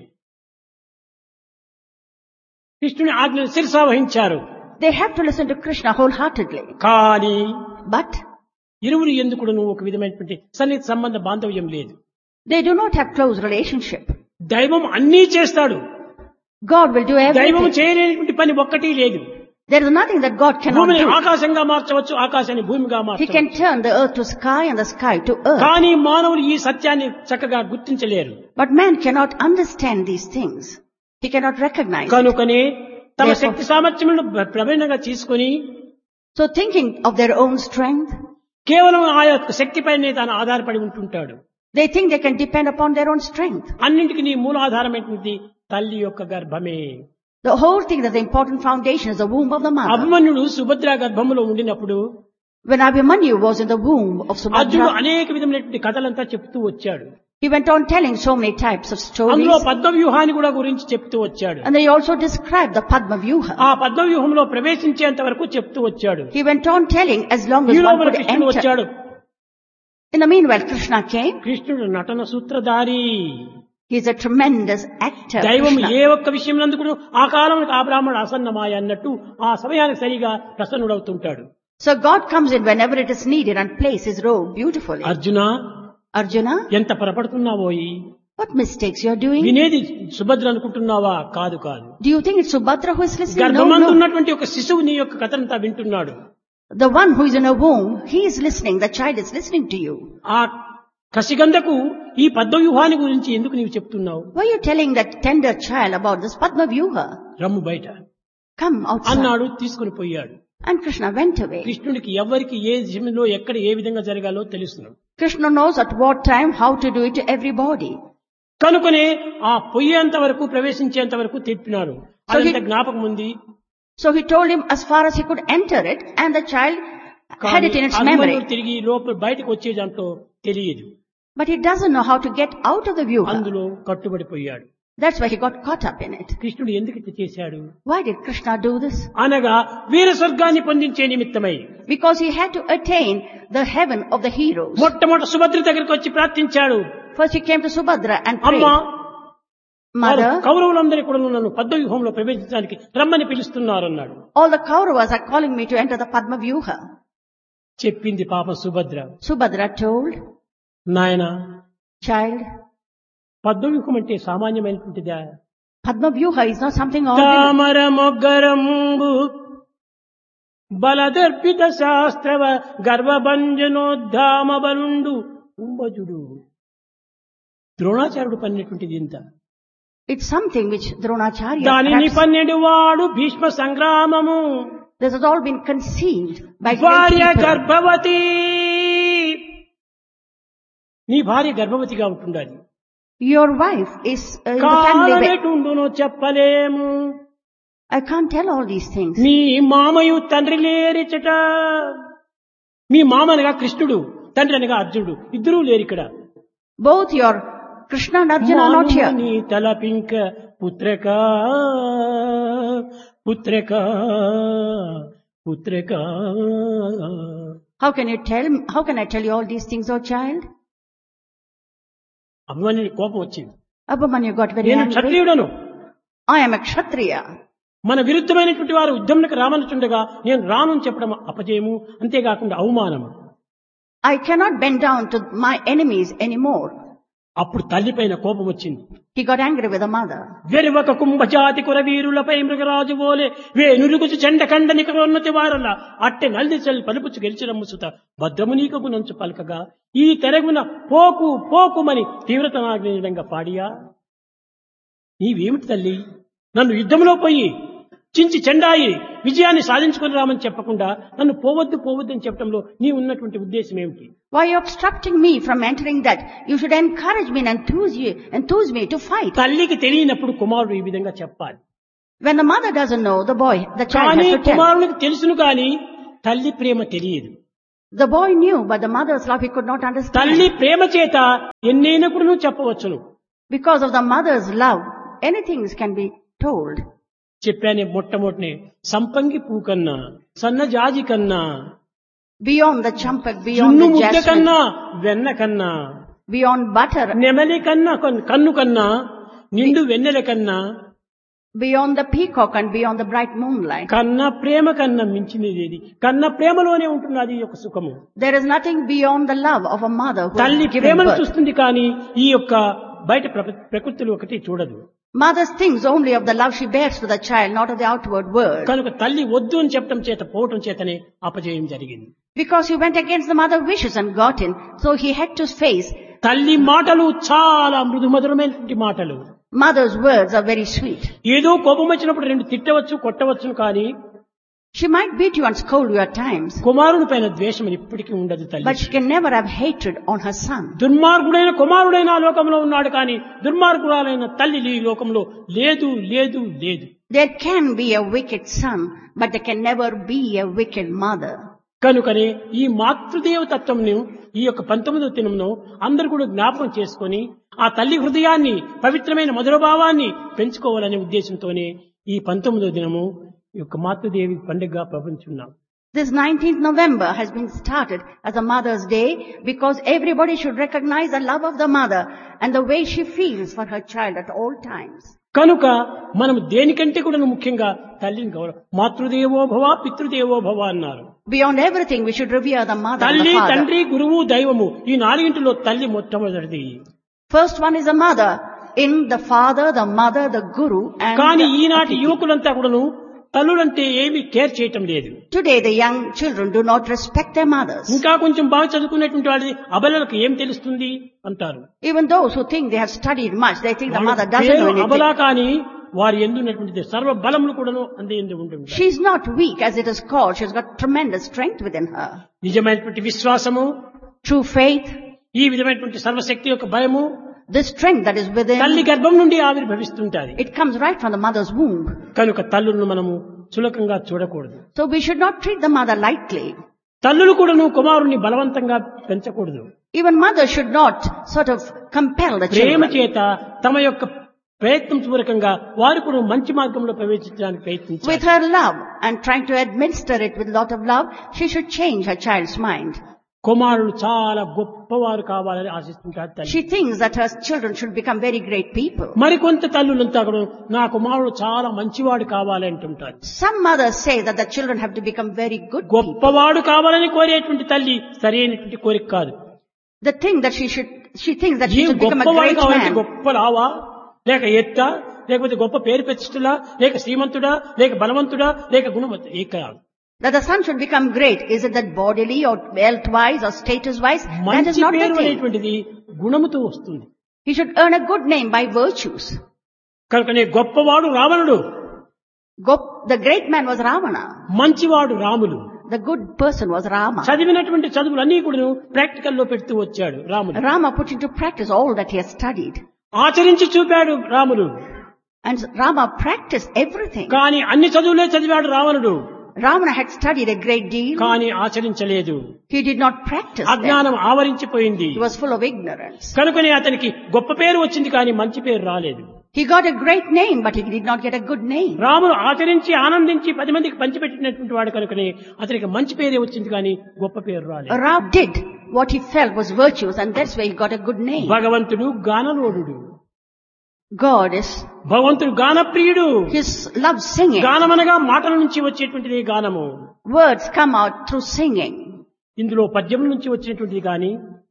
కృష్ణుని ఆజ్ఞను శిరసా వహించారు. They have to listen to Krishna wholeheartedly. కానీ But ఇరువురు ఎందుకు నువ్వు ఒక విధమైనటువంటి సన్నిహిత సంబంధ బాంధవ్యం లేదు. they do not have close relationship. దైవం అన్నీ చేస్తాడు. God will do దైవం everything. చేయలేనటువంటి పని ఒక్కటి లేదు. There is nothing that God cannot భూమిని do. ఆకాశంగా మార్చవచ్చు, ఆకాశాన్ని భూమిగా He మార్చవచ్చు. can turn the earth to sky and the sky to earth. కానీ మానవులు ఈ సత్యాన్ని చక్కగా గుర్తించలేరు. But man cannot understand these things. He cannot recognize it. కనుకనే తమ Therefore- శక్తి సామర్థ్యములను ప్రవీణంగా తీసుకుని So thinking of their own strength, కేవలం ఆ యొక్క శక్తిపైనే తాను ఆధారపడి ఉంటుంటాడు. they think they can depend upon their own strength. అన్నింటికి నీ మూలాధారమైనటువంటి తల్లి యొక్క గర్భమే. The whole thing, that the important foundation is the womb of the mother. అభిమన్యుడు సుభద్ర గర్భములో ఉండినప్పుడు When Abhimanyu was in the womb of అర్జునుడు Subhadra, అనేక విధమైనటువంటి కథలంతా చెప్తూ వచ్చాడు. he went on telling so many types of stories. అందులో పద్మవ్యూహాన్ని కూడా గురించి చెప్తూ వచ్చాడు. And he also described the Padma Vyuha. ఆ పద్మవ్యూహంలో ప్రవేశించేంత వరకు చెప్తూ వచ్చాడు. He went on telling as long as ఈ one లోపల could కృష్ణుడు enter. వచ్చాడు. In the meanwhile, Krishna came. కృష్ణుడు నటన సూత్రధారి. He is a tremendous actor. దైవం Krishna. ఏ ఒక్క విషయం నందుకు ఆ కాలంలో ఆ బ్రాహ్మణుడు అసన్నమాయ అన్నట్టు ఆ సమయానికి సరిగా ప్రసన్నుడవుతుంటాడు. So God comes in whenever it is needed and plays his role beautifully. Arjuna Arjuna, ఎంత పొరపడుతున్నావోయి, what mistakes you are doing? వినేది సుభద్ర అనుకుంటున్నావా? కాదు కాదు. Do you think it's Subhadra who is listening? No, గర్భమందు no. ఉన్నటువంటి ఒక శిశువు నీ యొక్క కథనంతా వింటున్నాడు. The one who is in a womb, he is listening. The child is listening to you. ఆ కసిగంధకు ఈ పద్మవ్యూహాన్ని గురించి ఎందుకు నీవు చెప్తున్నావు? Why are you telling that tender child about this Padma Vyuha? రమ్ము బయట Come outside. అన్నాడు. తీసుకుని పోయాడు. And Krishna went away. కృష్ణుడికి ఎవరికి ఏ సమయంలో ఎక్కడ ఏ విధంగా జరగాలో తెలుస్తున్నాడు. Krishna knows at what time how to do it to everybody. కనుకనే ఆ పొయ్యేంత వరకు ప్రవేశించేంత వరకు తెప్పినారు. So he- అదంత జ్ఞాపకం ఉంది. So he told him as far as he could enter it, and the child had it in its Abhimanyudu memory. తిరిగి లోపల బయటకు వచ్చే దాంట్లో తెలియదు. But he doesn't know how to get out of the Vyuha. అందులో కట్టుబడిపోయాడు. That's why he got caught up in it. కృష్ణుడు ఎందుకు ఇట్లా చేశాడు Why did Krishna do this? అనగా వీర స్వర్గాన్ని పొందించే నిమిత్తమై Because he had to attain the heaven of the heroes. మొట్టమొదటి సుభద్ర దగ్గరికి వచ్చి ప్రార్థించాడు. First he came to Subhadra and అమ్మా, prayed, Mother, కౌరవులందరూ కూడా నన్ను పద్మవ్యూహంలో ప్రవేశించడానికి రమ్మని పిలుస్తున్నారు అన్నాడు. all the Kauravas are calling me to enter the Padma Vyuha. చెప్పింది పాప సుభద్ర. Subhadra told, నాయన, child, పద్మవ్యూహం అంటే సామాన్యమైనటువంటిదా? Padma Vyuha is not something ordinary. తామర మొగ్గరంబు బలదర్పిత శాస్త్రవ గర్వభంజనోద్ధామ బలుండు కుంభజుడు. ద్రోణాచార్యుడు పన్నటువంటిది ఇంత. It's something which Dronacharya, దానిని perhaps, పన్నెండు వాడు Bhishma సంగ్రామము. this has all been conceived by great భార్య people. గర్భవతి. నీ భార్య గర్భవతిగా ఉంటుండాలి. Your wife is uh, in the family. way. కాలనెటుండునో చెప్పలేము. I can't tell all these things. నీ మామయు తండ్రి లేరిచట. మీ మామనగా కృష్ణుడు, తండ్రి అనగా అర్జునుడు, ఇద్దరూ లేరు ఇక్కడ. Both your Krishna and Arjuna are not here. నీ తలపింక పుత్రక పుత్రక పుత్రక. How can you tell? How can I tell you all these things, oh child? అభిమన్యుడి కోపం వచ్చింది. Abhimanyu got very నేను angry. క్షత్రియుడను. I am a Kshatriya. మన విరుద్ధమైనటువంటి వారు యుద్ధంలోకి రామనుచుండగా నేను రాను అని చెప్పడం అపజయము, అంతేకాకుండా అవమానము. I cannot bend down to my enemies anymore. అప్పుడు తల్లిపైన కోపం వచ్చింది. He got angry with the mother. వెరువక కుంభజాతి కురవీరులపై మృగరాజు ఓలే వే నురుగుచు చెండకండ నికరోన్నతి వారల అట్టె నల్దిచల్ పలుపుచు గెలిచిరమ్ము సుత భద్రము నీకకు నంచు పలకగా ఈ తెరగున పోకు పోకుమని తీవ్రతనాగ్నిడంగా పాడియా. నీవేమిటి తల్లి, నన్ను యుద్ధంలో పోయి చించి చెండాయి విజయాన్ని సాధించుకుని రామని చెప్పకుండా నన్ను పోవద్దు పోవద్దు అని చెప్పడంలో నీ ఉన్నటువంటి ఉద్దేశం ఏమిటి? Why are you obstructing me from entering that? You should encourage me and enthuse, you, enthuse me to fight. తల్లికి తెలియనప్పుడు కుమారుడు ఈ విధంగా చెప్పాలి. When the mother doesn't know, the boy, the child కానీ has to tell. కుమారునికి తెలుసును కానీ తల్లి ప్రేమ తెలియదు. The boy knew, but the mother's love he could not understand. తల్లి ప్రేమ చేత ఎన్నైనా కూడా నువ్వు చెప్పవచ్చును. Because of the mother's love, anything can be told. చెప్పానే మొట్టమొదటిని సంపంగి పూ కన్నా సన్నజాజి కన్నా Beyond the champak, beyond జున్ను the ముద్ద jasmine, కన్నా వెన్న కన్నా beyond butter, నెమలి కన్నా కొన్- కన్ను కన్నా నిండు వెన్నెల కన్నా beyond the peacock and beyond the bright moonlight. కన్నా ప్రేమ కన్నా మించినది ఏది? కన్నా ప్రేమలోనే ఉంటున్నది ఈ యొక్క సుఖము. There is nothing beyond the love of a mother who తల్లి has given ప్రేమను birth. చూస్తుంది కానీ ఈ యొక్క బయట ప్ర- ప్రకృతిలో ఒకటి చూడదు. Mother thinks only of the love she bears to the child, not of the outward world. కనుక తల్లి వద్దు అని చెప్పడం చేత పోవటం చేతనే అపజయం జరిగింది. Because he went against the mother's wishes and got in, so he had to face. తల్లి మాటలు చాలా మృదు మధురమైనటువంటి మాటలు. Mother's words are very sweet. ఏదో కోపం వచ్చినప్పుడు రెండు తిట్టవచ్చు కొట్టవచ్చును కానీ She might beat you and scold you at times, కుమారుని పైన ద్వేషం ఇప్పటికీ ఉండదు తల్లి. but she can never have hatred on her son. దుర్మార్గుడైన కుమారుడైన ఆ లోకంలో ఉన్నాడు కానీ దుర్మార్గురాలైన తల్లి ఈ లోకంలో లేదు లేదు లేదు. There can be a wicked son, but there can never be a wicked mother. కనుకనే ఈ మాతృదేవ తత్వంను ఈ యొక్క పంతొమ్మిదవ దినంలో అందరూ కూడా జ్ఞాపకం చేసుకొని ఆ తల్లి హృదయాన్ని పవిత్రమైన మధురభావాన్ని పెంచుకోవాలనే ఉద్దేశంతోనే ఈ పంతొమ్మిదవ దినము ఈ యొక్క మాతృదేవి పండుగగా ప్రపంచున్నాం. This nineteenth November has been started as a Mother's Day because everybody should recognize the love of the mother and the way she feels for her child at all times. కనుక మనం దేనికంటే కూడా ముఖ్యంగా తల్లిని గౌరవ మాతృదేవో భవ పితృదేవో భవ అన్నారు. Beyond everything, we should revere the mother and తల్లి the father. తండ్రి గురువు దైవము ఈ నాలుగింటిలో తల్లి మొట్టమొదటిది. First one is the mother, in the father, the mother, the guru, and కానీ the ఈనాటి Atithi. యువకులంతా కూడాను తల్లులంటే ఏమీ కేర్ చేయటం లేదు. Today the young children do not respect their mothers. ఇంకా కొంచెం బాగా చదువుకునేటువంటి వాళ్ళది అబలలకు ఏం తెలుస్తుంది అంటారు. Even those who think they have studied much, they think the mother వాళ్ళ doesn't know పేరు అబలా anything. కానీ వారి ఎందున్నటువంటి సర్వ బలములు కూడాను అందే ఎందు ఉంటుంది. She is not weak as it is called. She has got tremendous strength within her. నిజమైనటువంటి విశ్వాసము, True faith, ఈ విధమైనటువంటి సర్వశక్తి యొక్క భయము the strength that is తల్లి within, గర్భం నుండి ఆవిర్భవిస్తుంటాది. it comes right from the mother's womb. కనుక తల్లులను మనము చులకంగా చూడకూడదు. So we should not treat the mother lightly. తల్లులు కూడాను కుమారుణ్ణి బలవంతంగా పెంచకూడదు. Even mothers should not sort of compel the Prema children. చేత తమ యొక్క ప్రయత్నం పూర్వకంగా వారు కూడా మంచి మార్గంలో ప్రవేశించడానికి With ప్రయత్నించారు. her love and trying to administer it with a lot of love, she should change her child's mind. కుమారులు చాలా గొప్పవారు కావాలని ఆశిస్తుంటారు తల్లి. She thinks that her children should become very great people. మరికొంత తల్లులంతా కూడా నా కుమారుడు చాలా మంచివాడు కావాలి అంటుంటారు. Some mothers say that the children have to become very good people. గొప్పవాడు కావాలని కోరేటువంటి తల్లి సరైనటువంటి కోరిక కాదు. The thing that she should, she thinks that she ఈ should become a గొప్పవాడు great కావాలంటే man. గొప్ప లావా లేక ఎత్త లేకపోతే గొప్ప పేరు ప్రతిష్ఠలా లేక శ్రీమంతుడా లేక బలవంతుడా లేక గుణవంతుడా ఏ కాదు. That the son should become great. Is it that bodily or health-wise or status-wise? That is మంచి not the పేరు thing. అనేటువంటిది గుణముతో వస్తుంది. He should earn a good name by virtues. కనుకనే గొప్పవాడు రావణుడు, Go- The great man was Ravana. మంచివాడు Ramulu. The good person was Rama. చదివినటువంటి చదువులన్నీ కూడా ప్రాక్టికల్ లో పెడుతూ వచ్చాడు రాముడు. Rama put into practice all that he has studied. ఆచరించి చూపాడు రాముడు. And Rama practiced everything. కానీ అన్ని చదువులే చదివాడు రావణుడు. Ravana had studied a great deal. కానీ ఆచరించలేదు. He did not practice them. అజ్ఞానం ఆవరించిపోయింది. He was full of ignorance. కనుకనే అతనికి గొప్ప పేరు వచ్చింది కానీ మంచి పేరు రాలేదు. He got a great name, but he did not get a good name. రాముడు ఆచరించి ఆనందించి పది మందికి పంచిపెట్టినటువంటి వాడు కనుకనే అతనికి మంచి పేరే వచ్చింది కానీ గొప్ప పేరు రాలేదు. Ram did what he felt was virtuous, and that's why he got a good name. భగవంతుడు గానలోడు. God is, భగవంతుడు గానప్రియుడు. his love singing. గానమనగా మాటల నుంచి వచ్చేటువంటిది గానము. Words come out through singing. ఇందులో పద్యం నుంచి వచ్చినటువంటిది కానీ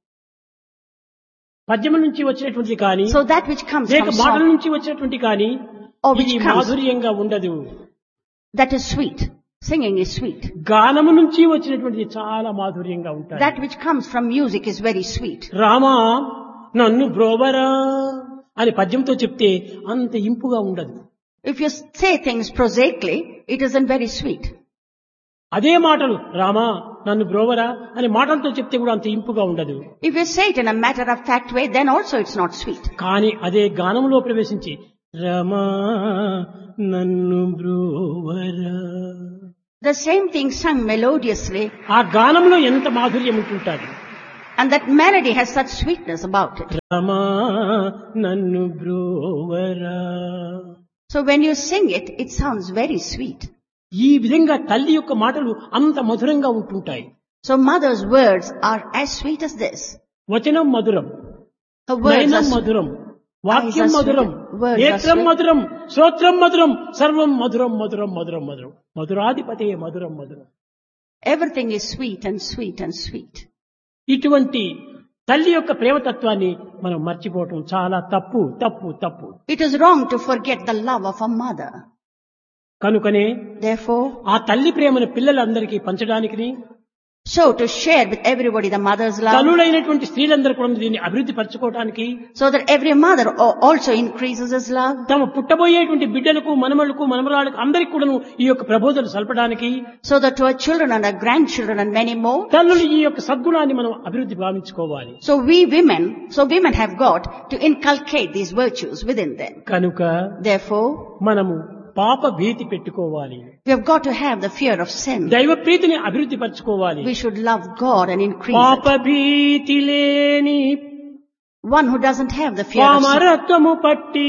పద్యం నుంచి వచ్చినటువంటిది కానీ So that which comes లేక from మాటల song, నుంచి వచ్చినటువంటి కానీ or which ఇది comes, మాధుర్యంగా ఉండదు. that is sweet. Singing is sweet. గానము నుంచి వచ్చినటువంటిది చాలా మాధుర్యంగా ఉంటాయి. That which comes from music is very sweet. Rama నన్ను బ్రోవరా అని పద్యంతో చెప్తే అంత ఇంపుగా ఉండదు. If you say things prosaically, it isn't very sweet. అదే మాటలు రామా నన్ను బ్రోవరా అనే మాటలతో చెప్తే కూడా అంత ఇంపుగా ఉండదు. If you say it in a matter of fact way, then also it's not sweet. కానీ అదే గానంలో ప్రవేశించి రమా నన్ను బ్రోవరా, The same thing sung melodiously, ఆ గానంలో ఎంత మాధుర్యం ఉంటుంటాది. and that melody has such sweetness about it. రమా నన్ను బ్రోవరా. So when you sing it, it sounds very sweet. ఈ విధంగా తల్లి యొక్క మాటలు అంత మధురంగా ఉంటుంటాయి. So mother's words are as sweet as this. వచనం మధురం, Her words are Nayanam sweet. మధురం, వాక్యం Eyes are మధురం, sweet. Words are నేత్రం sweet. మధురం, శ్రోత్రం మధురం, సర్వం మధురం మధురం మధురం మధురం, మధురాధిపతే మధురం మధురం. Everything is sweet and sweet and sweet. ఇటువంటి తల్లి యొక్క ప్రేమతత్వాన్ని మనం మర్చిపోవటం చాలా తప్పు తప్పు తప్పు. It is wrong to forget the love of a mother. కనుకనే Therefore, ఆ తల్లి ప్రేమను పిల్లలందరికీ పంచడానికి, so to share with everybody the mother's love, తల్లులైనటువంటి స్త్రీలందరూ కూడా దీన్ని అభివృద్ధి పరచుకోవడానికి, so that every mother al- also increases his love, తమ పుట్టబోయేటువంటి బిడ్డలకు మనమలకు మనమరాలకు అందరికీ కూడాను ఈ యొక్క ప్రబోధనలు సల్పడానికి, so that to our children and our grandchildren and many more, తల్లులు ఈ యొక్క సద్గుణాన్ని మనం అభివృద్ధి భావించుకోవాలి. so we women, so women have got to inculcate these virtues within them. కనుక Therefore, మనము పాప భీతి పెట్టుకోవాలి, we have got to have the fear of sin. దైవ ప్రీతిని అభివృద్ధి పరచుకోవాలి. We should love God and increase పాప it. భీతి లేని One who doesn't have the fear of sin, పామరత్వము పట్టి,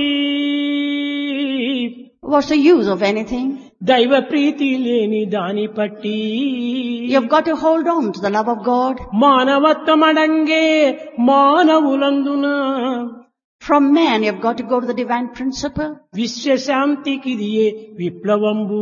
what's the use of anything? దైవ ప్రీతి లేని దాని పట్టి, You have got to hold on to the love of God. మానవత్వమడంగే మానవులందున From man, you have got to go to the divine principle. విశ్వశాంతికిదియే విప్లవంబు.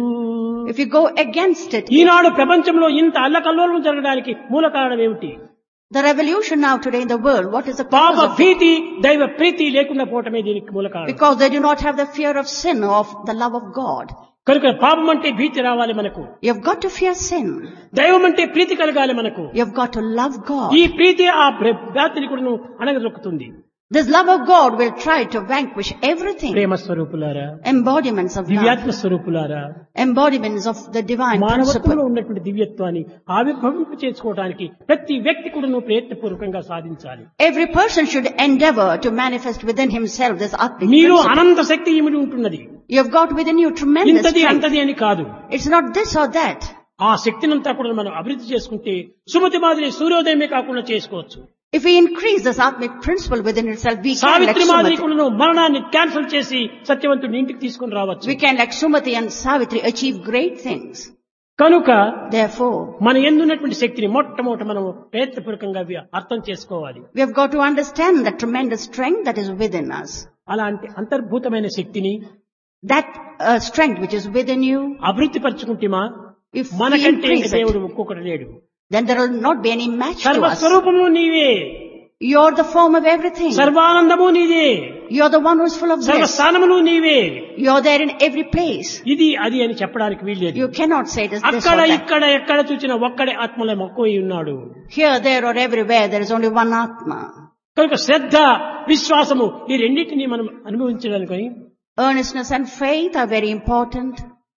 If you go against it, ఈనాడు ప్రపంచంలో ఇంత అల్లకల్లోలం జరగడానికి మూల కారణం ఏమిటి? the revolution now today in the world, what is the పాప cause of it? భీతి దైవ ప్రీతి లేకుండా పోవటమే దీనికి మూల కారణం. Because they do not have the fear of sin or of the love of God. కనుక పాపం అంటే భీతి రావాలి మనకు, You have got to fear sin. దైవం అంటే ప్రీతి కలగాలి మనకు. You have got to love God. ఈ ప్రీతి ఆ భ్రాతిని కూడా అణగదొక్కుతుంది. This love of God will try to vanquish everything. ప్రేమ స్వరూపులారా, Embodiments of love. దివ్యాత్మ స్వరూపులారా, Embodiments of the divine మానవత్వంలో principle. ఉన్నటువంటి దివ్యత్వాన్ని ఆవిర్భవింప చేసుకోవడానికి ప్రతి వ్యక్తి కూడా ప్రయత్నపూర్వకంగా సాధించాలి. Every person should endeavor to manifest within himself this Atmic మీరు principle. అనంత శక్తి ఇమిడి ఉంటున్నది. You have got within you tremendous ఇంతది strength. అంతది అని కాదు. It's not this or that. ఆ శక్తినంతా కూడా మనం అభివృద్ధి చేసుకుంటే సుమతి మాదిరి సూర్యోదయమే కాకుండా చేసుకోవచ్చు. If we increase this Atmic principle within itself, we can like Savitri మాదిరి Sumati. కూడా మరణాన్ని క్యాన్సిల్ చేసి సత్యవంతుడిని ఇంటికి తీసుకుని రావచ్చు. We can like Sumati and Savitri achieve great things. కనుక Therefore, మన ఎందున్నటువంటి శక్తిని మొట్టమొదట మనం ప్రయత్నపూర్వకంగా వి- అర్థం చేసుకోవాలి. we have got to understand the tremendous strength that is within us. అలాంటి అంతర్భూతమైన శక్తిని That uh, strength which is within you, అభివృద్ధి పరచుకుంటేమా if we మనకంటే increase దేవుడు it, ఒక్కొక్కటి లేడు. then there will not be any match to us. సర్వస్వరూపము నీవే, You're the form of everything. సర్వానందము నీదే, You're the one who is full of bliss. సర్వస్థానములు నీవే. You're there in every place. ఇది అది అని చెప్పడానికి వీల్లేదు. You cannot say it is this అక్కడ or that. ఇక్కడ ఎక్కడ చూసిన ఒక్కడే ఆత్మలో మక్కువై ఉన్నాడు. Here, there or everywhere, there is only one Atma. కనుక శ్రద్ధ విశ్వాసము ఈ రెండింటినీ మనం అనుభవించడానికి Earnestness and faith are very important.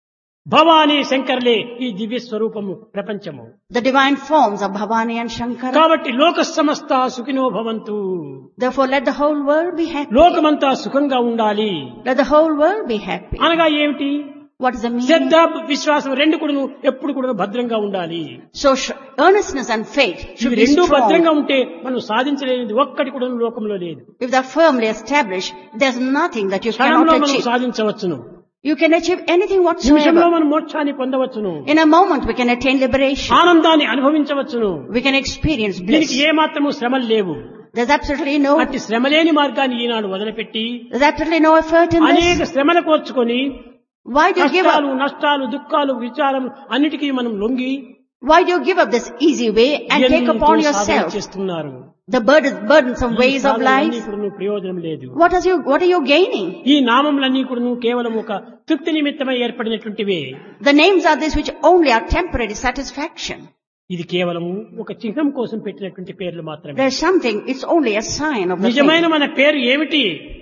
Bhavani శంకర్లే ఈ దివ్య స్వరూపము ప్రపంచము. The divine forms of Bhavani and Shankara. కాబట్టి లోక సమస్త సుఖినో భవంతు, Therefore, let the whole world be happy. లోకమంతా సుఖంగా ఉండాలి. Let the whole world be happy. అనగా ఏమిటి? What is the meaning? శ్రద్ధ విశ్వాసం రెండు కూడా ఎప్పుడు కూడా భద్రంగా ఉండాలి. So, sh- earnestness and faith should ఇవి be రెండు భద్రంగా strong. ఉంటే మనం సాధించలేనిది ఒక్కటి కూడా లోకంలో లేదు. If they are firmly established, there's nothing that you క్షణంలో cannot మనం achieve. సాధించవచ్చును. You can achieve anything నిమిషంలో whatsoever. మనం మోక్షాన్ని పొందవచ్చును. In a moment, we can attain liberation. ఆనందాన్ని అనుభవించవచ్చును. We can experience దీనికి bliss. ఏ మాత్రము శ్రమలు లేవు. There's absolutely no, అట్టి శ్రమలేని మార్గాన్ని ఈనాడు వదిలిపెట్టి there's absolutely no effort in అనేక this. శ్రమలు కోర్చుకొని Why do you give కష్టాలు up? నష్టాలు దుఃఖాలు విచారం అన్నిటికీ మనం లొంగి Why do you give up this easy way and take ఎన్నో upon సాధన yourself చేస్తున్నారు. the burden, burdensome ways of సాధనలన్నీ life? కూడా ప్రయోజనం లేదు. What is you, what are you gaining? ఈ నామములన్నీ కూడా కేవలం ఒక తృప్తి నిమిత్తమై ఏర్పడినటువంటివే. The names are these which only are temporary satisfaction. ఇది కేవలం ఒక చిహ్నం కోసం పెట్టినటువంటి పేర్లు మాత్రమే. There's something, it's only a sign of the నిజమైన thing. మన పేరు ఏమిటి?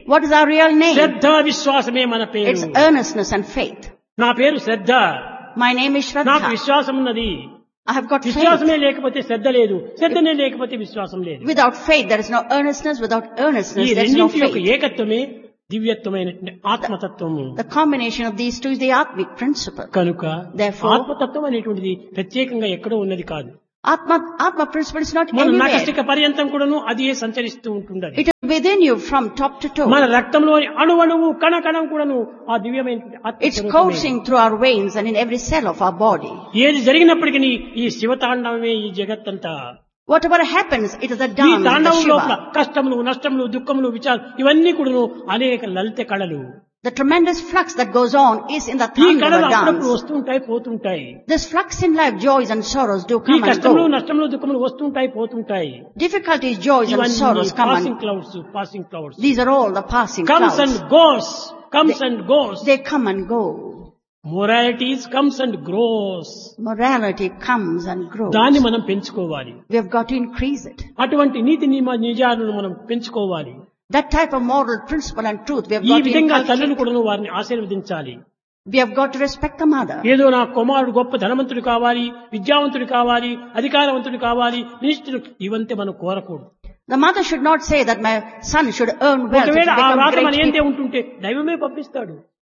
What is our real name? శ్రద్ధ విశ్వాసమే మన పేరు. It's earnestness and faith. నా పేరు శ్రద్ధ. My name is నాకు Shraddha. విశ్వాసం ఉన్నది. I have got faith. విశ్వాసమే లేకపోతే శ్రద్ధ లేదు, శ్రద్ధనే లేకపోతే విశ్వాసం లేదు. Without faith, there is no earnestness. Without ఈ earnestness, there is no రెండింటి యొక్క faith. ఏకత్వమే దివ్యత్వమైనటువంటి ఆత్మతత్వము. The combination of these two is the Atmic principle. కనుక Therefore- ఆత్మతత్వం అనేటువంటిది ప్రత్యేకంగా ఎక్కడో ఉన్నది కాదు. Atma, Atma principle is not మన anywhere. నఖశిఖ పర్యంతం కూడాను అది సంచరిస్తూ ఉంటుండది. It is within you from top to toe. మన రక్తంలోని అణువణువు కణ కణం కూడాను ఆ దివ్యమైనటువంటి ఆత్మ It's స్వరూపమే. coursing through our veins and in every cell of our body. ఏది జరిగినప్పటికీ ఈ శివతాండవమే ఈ జగత్తంతా. Whatever happens, it is a ఈ dance of the తాండవం లోపల Shiva. కష్టములు, నష్టములు, దుఃఖములు, విచారం ఇవన్నీ కూడాను అనేక లలిత కళలు. The tremendous flux that goes on is in the ఈ కళలు Thandava అప్పుడప్పుడు dance. వస్తుంటాయి పోతుంటాయి. This flux in life, joys and sorrows do ఈ come and కష్టములు, go. నష్టములు, దుఃఖములు వస్తుంటాయి పోతుంటాయి. Difficulties, joys and ఇవన్నీ sorrows come passing and clouds, passing clouds. these are all the passing comes and clouds. Goes, comes and goes. They come and go. Moralities comes and grows. Morality comes and grows. దాన్ని మనం పెంచుకోవాలి. We have got to increase it. అటువంటి నీతి నియమ నిజాలను మనం పెంచుకోవాలి. That type of moral principle and truth we have ఈ got to విధంగా తల్లులు inculcate. కూడా వారిని ఆశీర్వదించాలి. We have got to respect the mother. ఏదో నా కుమారుడు గొప్ప ధనవంతుడు కావాలి, విద్యావంతుడు కావాలి, అధికారవంతుడు కావాలి, మినిస్టర్ ఇవంతే మనం కోరకూడదు. The mother should not say that my son should earn wealth to ఒకవేళ ఆ become రాత మన great ఏంటే people. ఉంటుంటే దైవమే పంపిస్తాడు.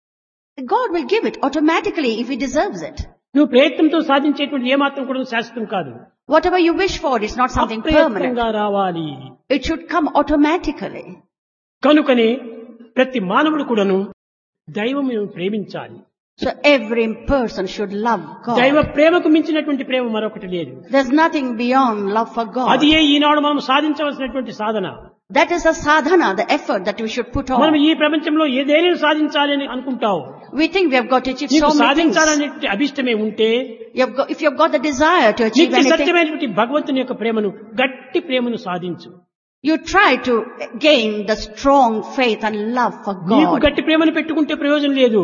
God will give it automatically if he deserves it. నువ్వు ప్రయత్నంతో సాధించేటువంటి ఏమాత్రం కూడా శాశ్వతం కాదు. Whatever you wish for is not something permanent. అప్రయత్నంగా రావాలి. It should come automatically. కనుకనే ప్రతి మానవుడు కూడాను దైవం ప్రేమించాలి. So every person should love దైవ God. ప్రేమకు మించినటువంటి ప్రేమ మరొకటి లేదు. There's nothing beyond love for అది God. ఏ ఈనాడు మనం సాధించవలసినటువంటి సాధన. That is the sadhana, the effort that we should put మనం on. ఈ ప్రపంచంలో ఏదైనా సాధించాలి అని అనుకుంటావు. We think we have got to achieve నీకు so many things. సాధించాలనే అభిష్టమే ఉంటే You have got, if you have got the desire to achieve నిత్య anything, సత్యమైనటువంటి భగవంతుని యొక్క ప్రేమను, గట్టి ప్రేమను సాధించు. you try to gain the strong faith and love for నీకు God. గట్టి ప్రేమను పెట్టుకుంటే ప్రయోజనం లేదు.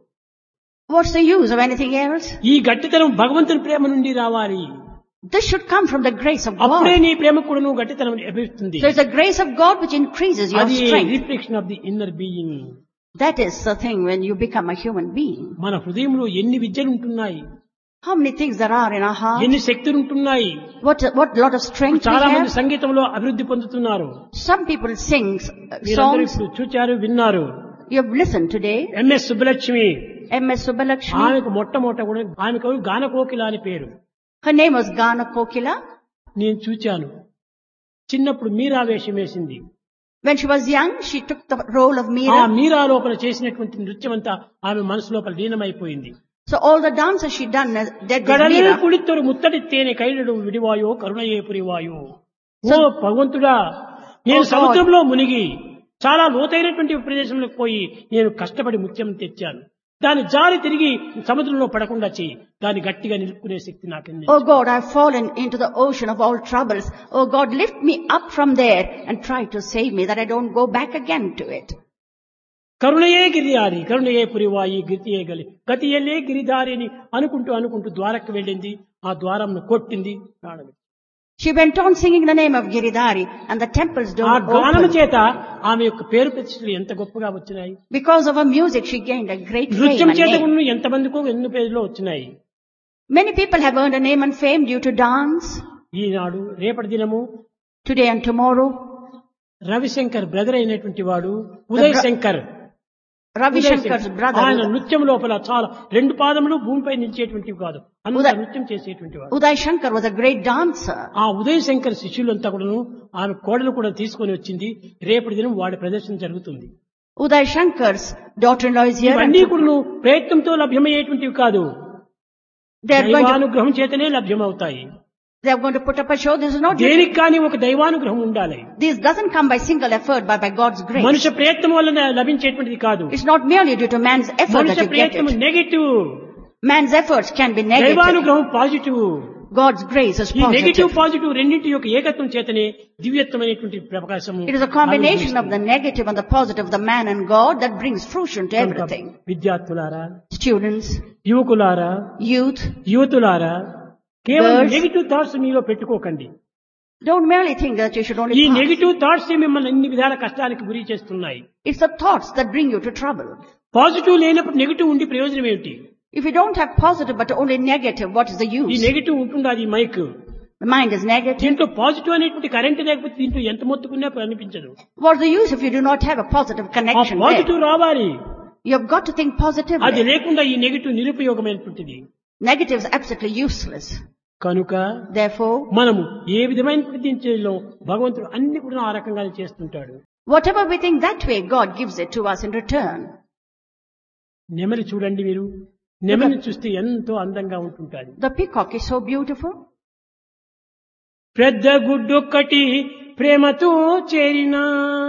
What's the use of anything else? ఈ గట్టితనం భగవంతుని ప్రేమ నుండి రావాలి. This should come from the grace of అప్పుడే God. నీ ప్రేమ కూడా నువ్వు గట్టితనం లభిస్తుంది. So it's the grace of God which increases your అది strength. Reflection of the inner being. That is the thing when you become a human being. మన హృదయంలో ఎన్ని విద్యలు ఉంటున్నాయి, How many things there are in our heart? ఎన్ని శక్తులు ఉంటున్నాయి. What what lot of strength we చాలా మంది have? సంగీతంలో అభివృద్ధి పొందుతున్నారు. Some people sing uh, మీరందరూ songs. ఇప్పుడు చూచారు, విన్నారు. You have listened today. MS Subbalakshmi, M S Subbalakshmi. ఆమెకు మొట్టమొదట కూడా ఆమెకు గానకోకిల అని పేరు. Her name was Gana Kokila. నేను చూచాను. చిన్నప్పుడు మీరా వేషం వేసింది. When she was young, she took the role of ఆ Meera. మీరా లోపల చేసినటువంటి నృత్యం అంతా ఆమె మనసు లోపల లీనమైపోయింది. So all the dances she done as dead with కడలే Meera. కుడితోడు ముత్తడి తేనె కైలడు విడివాయో కరుణయే పురివాయో. ఓ భగవంతుడా, నేను Oh God. సముద్రంలో మునిగి చాలా లోతైనటువంటి ప్రదేశంలోకి పోయి నేను కష్టపడి ముత్యం తెచ్చాను. దాని జారి తిరిగి సముద్రంలో పడకుండా చేయి. దాన్ని గట్టిగా నిలుపుకునే శక్తి నాకింది. Oh God, I have fallen into the ocean of all troubles. Oh God, lift me up from there and try to save me that I don't go back again to it. కరుణయే Giridhari కరుణయే పురివాయి గతియే గలి గతియలే Giridhari అని అనుకుంటూ అనుకుంటూ ద్వారకు వెళ్ళింది. ఆ ద్వారంను కొట్టింది, ప్రాణం. She went on singing the name of Giridhari and the temple's ఆ door గానము opened. చేత ఆమె యొక్క పేరు ప్రతిష్టలు ఎంత గొప్పగా వచ్చినాయి. Because of her music, she gained a great fame నృత్యం and చేత name. కూడా ఎంతమందికో ఎన్ని పేర్లు వచ్చినాయి. Many people have earned a name and fame due to dance. ఈనాడు రేపటి దినము Today and tomorrow, Ravishankar brother అయినటువంటి వాడు Uday bro- Shankar, Ravi Uday Shankar's Shankar. ఆయన brother, నృత్యం లోపల చాలా రెండు పాదములు భూమిపై నిలిచేటువంటివి కాదు, అంత ఉదయ్- నృత్యం చేసేటువంటి వాడు. Uday Shankar was a great dancer. ఆ ఉదయ్ శంకర్ శిష్యులంతా కూడాను ఆమె కోడలు కూడా తీసుకొని వచ్చింది. రేపటి దినం వాడి ప్రదర్శన జరుగుతుంది. Uday Shankar's daughter-in-law is here. ఇవన్నీ And కూడాను ప్రయత్నంతో లభ్యమయ్యేటువంటివి కాదు, they are going to, దైవానుగ్రహం చేతనే లభ్యమవుతాయి. they are going to put up a show. This is not just, దేనికి కానీ ఒక దైవానుగ్రహం ఉండాలి. this doesn't come by single effort, but by God's grace. మనుష్య ప్రయత్నం వల్ల లభించేటువంటిది కాదు. It's not merely due to man's effort that మనుష్య you get ప్రయత్నం it. Negative, Man's efforts can be negative. దైవానుగ్రహం పాజిటివ్. God's grace is ఈ negative positive. Positive రెండింటి యొక్క ఏకత్వం చేతనే దివ్యత్వమైనటువంటి ప్రకాశం. It is a combination of the negative and the positive, the man and God, that brings fruition to everything. విద్యార్థులారా, Students, యువకులారా, youth, యువతులారా, కేవలం Girls. Negative thoughts మీలో పెట్టుకోకండి. Don't merely think that you should only ఈ pass. Negative thoughts మిమ్మల్ని అన్ని విధాల కష్టానికి గురి చేస్తున్నాయి. It's the thoughts that bring you to trouble. Positive లేనప్పుడు నెగిటివ్ ఉండి ప్రయోజనం ఏమిటి? If you don't have positive but only negative, what is the ఈ use? నెగిటివ్ ఉంటుంది, అది mic. The mind is negative. దీంట్లో పాజిటివ్ అనేటువంటి కరెంట్ లేకపోతే దీంట్లో ఎంత మొత్తుకున్నా అనిపించదు. What's the use if you do not have a positive ఆ connection there? పాజిటివ్ రావాలి. You have got to think అది positively. లేకుండా ఈ negative నిరుపయోగమైనటువంటిది. Negative is absolutely useless. కనుక Therefore, మనము ఏ విధమైనటువంటి దీంట్లో భగవంతుడు అన్ని కూడా ఆ రకంగా చేస్తుంటాడు. whatever we think that way, God gives it to us in return. నెమలి చూడండి మీరు, నెమలిని చూస్తే ఎంతో అందంగా ఉంటుంటాది. The peacock is so beautiful. పెద్ద గుడ్డొక్కటి ప్రేమతో చేరినా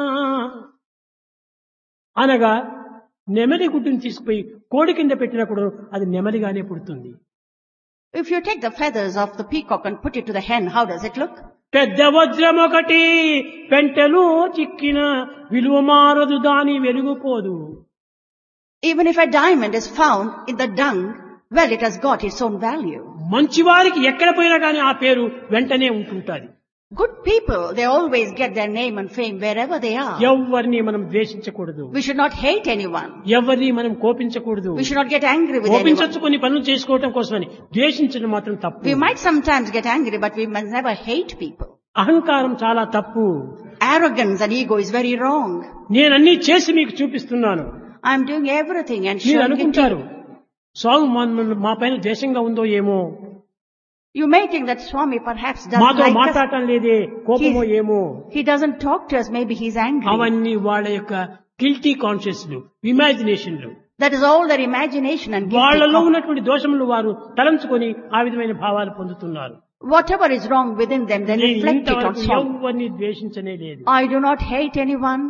అనగా నెమలి గుడ్డుని తీసుకుపోయి కోడి కింద పెట్టినప్పుడు అది నెమలిగానే పుడుతుంది. If you take the feathers of the peacock and put it to the hen, how does it look? పెద్ద వజ్రం ఒకటి పెంటలో చిక్కిన విలువ మారదు, దాని వెలుగుపోదు. Even if a diamond is found in the dung, well, it has got its own value. మంచివారికి ఎక్కడ పోయినా కానీ ఆ పేరు వెంటనే ఉంటుంటాది. Good people, they always get their name and fame wherever they are. ఎవరిని మనం ద్వేషించకూడదు, We should not hate anyone. ఎవరిని మనం కోపించకూడదు. We should not get angry with anyone. కోపించచ్చు కొన్ని పనులు చేసుకోవటం కోసమని, ద్వేషించడం మాత్రం తప్పు. We might sometimes get angry, but we must never hate people. అహంకారం చాలా తప్పు. Arrogance and ego is very wrong. నేనన్నీ చేసి మీకు చూపిస్తున్నాను. I am doing everything and మీరు showing it to అనుకుంటారు you. స్వామి మన- మా పైన ద్వేషంగా ఉందో ఏమో, You may think that Swami perhaps doesn't మాతో like us. మాట్లాడటం లేదే, కోపమో ఏమో. He doesn't talk to us. Maybe he's angry. అవన్నీ వాళ్ళ యొక్క guilty కాన్షియస్లు, ఇమాజినేషన్లు, That is all their imagination and guilty వాళ్ళలో conscience. ఉన్నటువంటి దోషములు వారు తలంచుకొని ఆ విధమైన భావాలు పొందుతున్నారు. Whatever is wrong within them, they నేను reflect it on ఇంతవరకు Swami. ఎవరిని ద్వేషించనే లేదు, I do not hate anyone.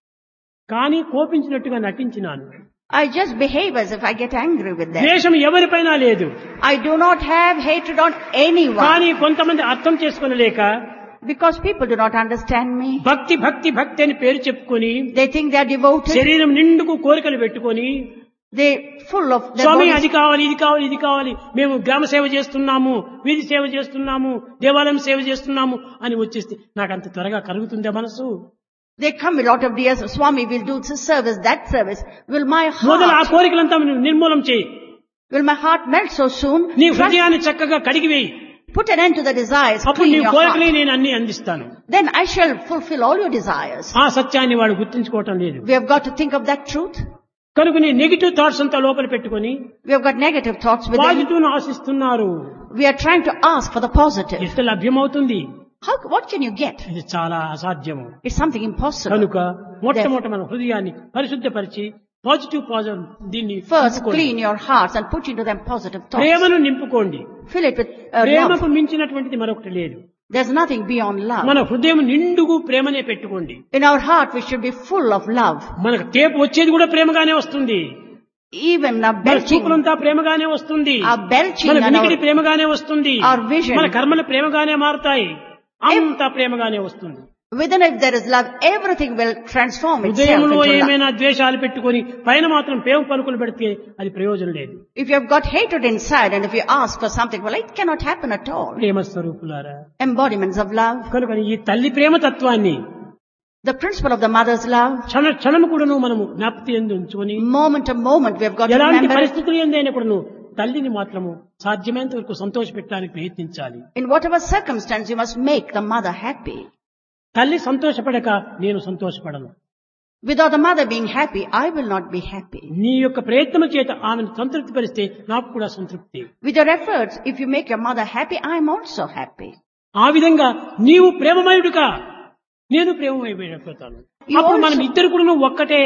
కానీ కోపించినట్టుగా నటించినాను. I just behave as if I get angry with them. ద్వేషం ఎవరిపైన లేదు, I do not have hatred on anyone. కానీ కొంతమంది అర్థం చేసుకోలేక Because people do not understand me. భక్తి భక్తి భక్తి అని పేరు చెప్పుకొని They think they are devoted. శరీరం నిండుకు కోరికలు పెట్టుకొని They full of their Swamy bodies. అది కావాలి, ఇది కావాలి, ఇది కావాలి, మేము గ్రామ సేవ చేస్తున్నాము, వీధి సేవ చేస్తున్నాము, దేవాలయం సేవ చేస్తున్నాము అని వచ్చేస్తే నాకు అంత త్వరగా కలుగుతుందే మనసు? They come with a lot of dears. Swami will do this service, that service. Will my మొదలు ఆ heart, కోరికలంతా నువ్వు నిర్మూలం చేయి. will my heart melt so soon? నీ Trust- హృదయాన్ని చక్కగా కడిగివేయి. Put an end to the desires. అప్పుడు Clean నీ your కోరికలే heart. నేను అన్ని అందిస్తాను. Then I shall fulfill all your desires. ఆ సత్యాన్ని వాడు గుర్తించుకోవటం లేదు. We have got to think of that truth. కనుక నీ నెగిటివ్ థాట్స్ అంతా లోపల పెట్టుకొని We have got negative thoughts within. Positive ను ఆశిస్తున్నారు. We are trying to ask for the positive. ఎంత లభ్యమవుతుంది? How, what can you get? ఇది చాలా అసాధ్యము. It's something impossible. కనుక మొట్టమొదట మన హృదయాన్ని పరిశుద్ధపరిచి పాజిటివ్ పాజిటివ్ దీన్ని First, నింపుకోండి. clean your hearts and put into them positive thoughts. ప్రేమను నింపుకోండి. Fill it with uh, ప్రేమకు love. మించినటువంటిది మరొకటి లేదు. There's nothing beyond love. మన హృదయం నిండుగు ప్రేమనే పెట్టుకోండి. In our heart, we should be full of love. మనకు తేపు వచ్చేది కూడా ప్రేమగానే వస్తుంది. Even our మన belching, చూపులంతా ప్రేమగానే వస్తుంది. our belching మన and వినికిడి our, ప్రేమగానే వస్తుంది. our vision. మన కర్మలు ప్రేమగానే మారుతాయి. అంతా ప్రేమగానే వస్తుంది. within if there is love, everything will transform itself హృదయంలో into love. ఏమైనా ద్వేషాలు పెట్టుకొని పైన మాత్రం ప్రేమ పలుకులు పెడితే అది ప్రయోజనం లేదు. If you have got hatred inside and if you ask for something, well, it cannot happen at all. ప్రేమ స్వరూపులారా, Embodiments of love. కనుక ఈ తల్లి ప్రేమ తత్వాన్ని The principle of the mother's love. క్షణ క్షణము కూడాను మనము జ్ఞాపకం ఎందు ఉంచుకొని Moment to moment, we have got to ఎలాంటి remember it. పరిస్థితులు ఎందైనా కూడాను తల్లిని మాత్రము సాధ్యమైనంత వరకు సంతోష పెట్టడానికి ప్రయత్నించాలి. In whatever circumstance, you must make the mother happy. తల్లి సంతోషపడక నేను సంతోషపడను. Without the mother being happy, I will not be happy. నీ యొక్క ప్రయత్నం చేత ఆమెను సంతృప్తి పరిస్తే నాకు కూడా సంతృప్తి. With your efforts, if you make your mother happy, I am also happy. ఆ విధంగా నీవు ప్రేమమయుడుగా నేను ప్రేమమయమైపోతాను. You అప్పుడు also- మనం ఇద్దరు కూడా ఒక్కటే.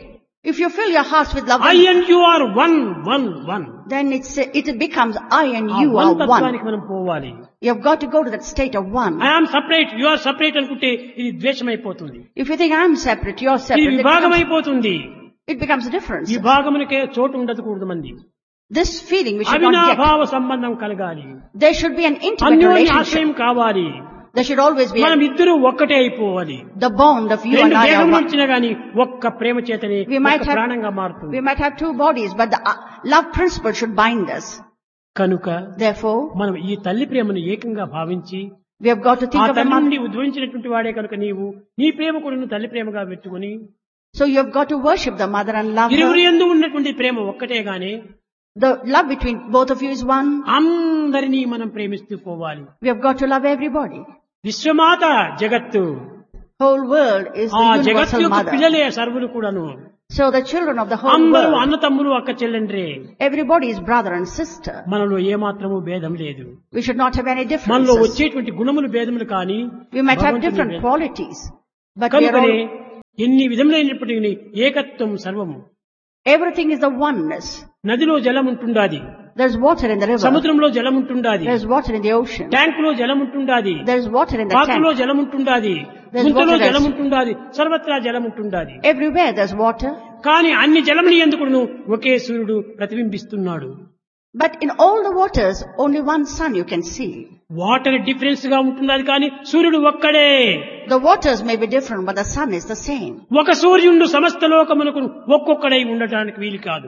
If you fill your hearts with love, I and you are one one one. then it's, it becomes I and ఆ you వన్ are one. తత్వానికి మనం పోవాలి. You have got to go to that state of one. I am separate, you are separate అనుకుంటే ఇది ద్వేషం అయిపోతుంది. If you think I am separate, you are ఇది separate, it విభాగం becomes, అయిపోతుంది. it becomes a difference. విభాగమునికే చోటు ఉండకూడదు మంది. This feeling we should not get. అవినాభావ సంబంధం కలగాలి. There should be an intimate అన్యోన్య relationship. ఆశ్రయం కావాలి. There should always be మనం a, ఇద్దరు ఒక్కటే అయిపోవాలి. the bond of you and రెండు I are దేహములు one. వచ్చినా గానీ ఒక్క ప్రేమ చేతనే We might ఒక్క have- ప్రాణంగా మారుతుంది. We might have two bodies, but the uh, love principle should bind us. కనుక Therefore, మనం ఈ తల్లి ప్రేమను ఏకంగా భావించి We have got to ఆ think of the తల్లి mother. నుండి ఉద్భవించినటువంటి వాడే కనుక నీవు నీ ప్రేమ కూడా తల్లి ప్రేమగా పెట్టుకుని So you have got to worship the mother and love ఇరువురి her. యందు ఉన్నటువంటి ప్రేమ ఒక్కటే గాని The love between both of you is one. అందరినీ మనం ప్రేమిస్తూ పోవాలి. We have got to love everybody. విశ్వమాత జగత్తు, Whole world is ఆ the జగత్తు universal యొక్క mother. పిల్లలే సర్వులు కూడాను. So the children of the whole అందరూ world, అన్న తమ్ములు అక్క చెల్లెండ్రే. everybody is brother and sister. మనలో ఏమాత్రము భేదం లేదు. We should not have any మనలో differences. వచ్చేటువంటి గుణములు భేదములు కానీ We might have భగవంతుని different భేదం. qualities, but we are కనుకనే all, ఎన్ని విధములైనప్పటికీ ఏకత్వం సర్వము. everything is the oneness. నదిలో జలం ఉంటుండాది, There's water in the river. సముద్రంలో జలం ఉంటుండాది, There's water in the ocean. ట్యాంకులో జలం ఉంటుండాది, There's water in the పాత్రలో tank. జలం ఉంటుండాది, There's గుంతలో water జలం as- ఉంటుండాది, సర్వత్రా జలం ఉంటుండాది. Everywhere there's water. కానీ అన్ని జలముని ఎందుకును ఒకే సూర్యుడు ప్రతిబింబిస్తున్నాడు. But in all the waters, only one sun you can see. Water difference గా ఉంటున్నది కానీ సూర్యుడు ఒక్కడే. The waters may be different, but the sun is the same. ఒక సూర్యుడు సమస్త లోకమునకు ఒక్కొక్కడై ఉండటానికి వీలు కాదు.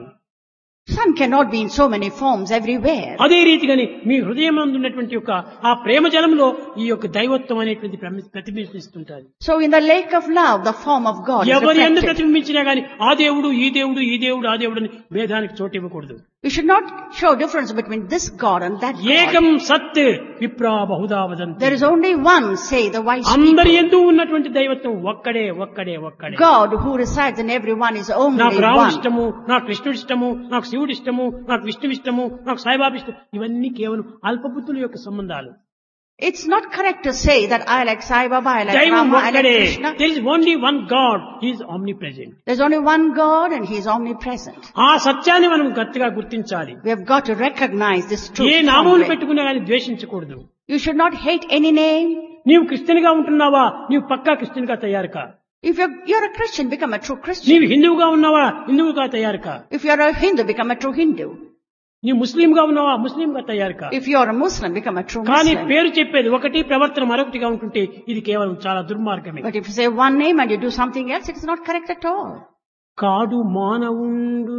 Sun cannot be in so many forms everywhere. అదే రీతిగాని మీ హృదయం ఉన్నటువంటి యొక్క ఆ ప్రేమ జలంలో ఈ యొక్క దైవత్వం అనేటువంటి ప్రమి- ప్రతిబింబిస్తుంటారు. So in the lake of love, the form of God is ఎవరి ఎందు reflected. ప్రతిబింబించినా గాని ఆ దేవుడు ఈ దేవుడు ఈ దేవుడు ఆ దేవుడు అని భేదానికి చోటు ఇవ్వకూడదు. We should not show difference between this God and that ఏకం God. సత్ విప్రా Bahuda వదంతి. There is only one, say the wise అందరి people. ఎందు ఉన్నటువంటి దైవత్వం ఒక్కడే ఒక్కడే ఒక్కడే. God who resides in everyone is only నాకు రాముడు one. ఇష్టము, నాకు కృష్ణుడు ఇష్టము, నాకు శివుడు ఇష్టము, నాకు విష్ణువు ఇష్టము, నాకు సాయిబాబా ఇష్టం, ఇవన్నీ కేవలం అల్పబుద్ధుల యొక్క సంబంధాలు. It's not correct to say that I like Sai Baba, I like దైవం Rama, I like ఒక్కడే. Krishna. There is only one God. He is omnipresent. There's only one God and He is omnipresent. ఆ సత్యాన్ని మనం గట్టిగా గుర్తించాలి. We have got to recognize this truth. ఏ నామములు firmly. పెట్టుకున్నా కానీ ద్వేషించకూడదు. You should not hate any name. నీవు Christian గా ఉంటున్నావా, నీవు పక్కా క్రిస్టియన్ గా తయారు కా. If you're, you're a Christian, become a true Christian. నీవు హిందువుగా ఉన్నావా, హిందువుగా తయారు కా. If you're a Hindu, become a true Hindu. నీవు ముస్లిం గా ఉన్నావా, ముస్లిం గా తయారు కా. If you're a Muslim, become a true కానీ Muslim. పేరు చెప్పేది ఒకటి, ప్రవర్తన మరొకటిగా ఉంటుంటే ఇది కేవలం చాలా దుర్మార్గమే. But if you say one name and you do something else, it's not correct at all. కాడు మానవుండు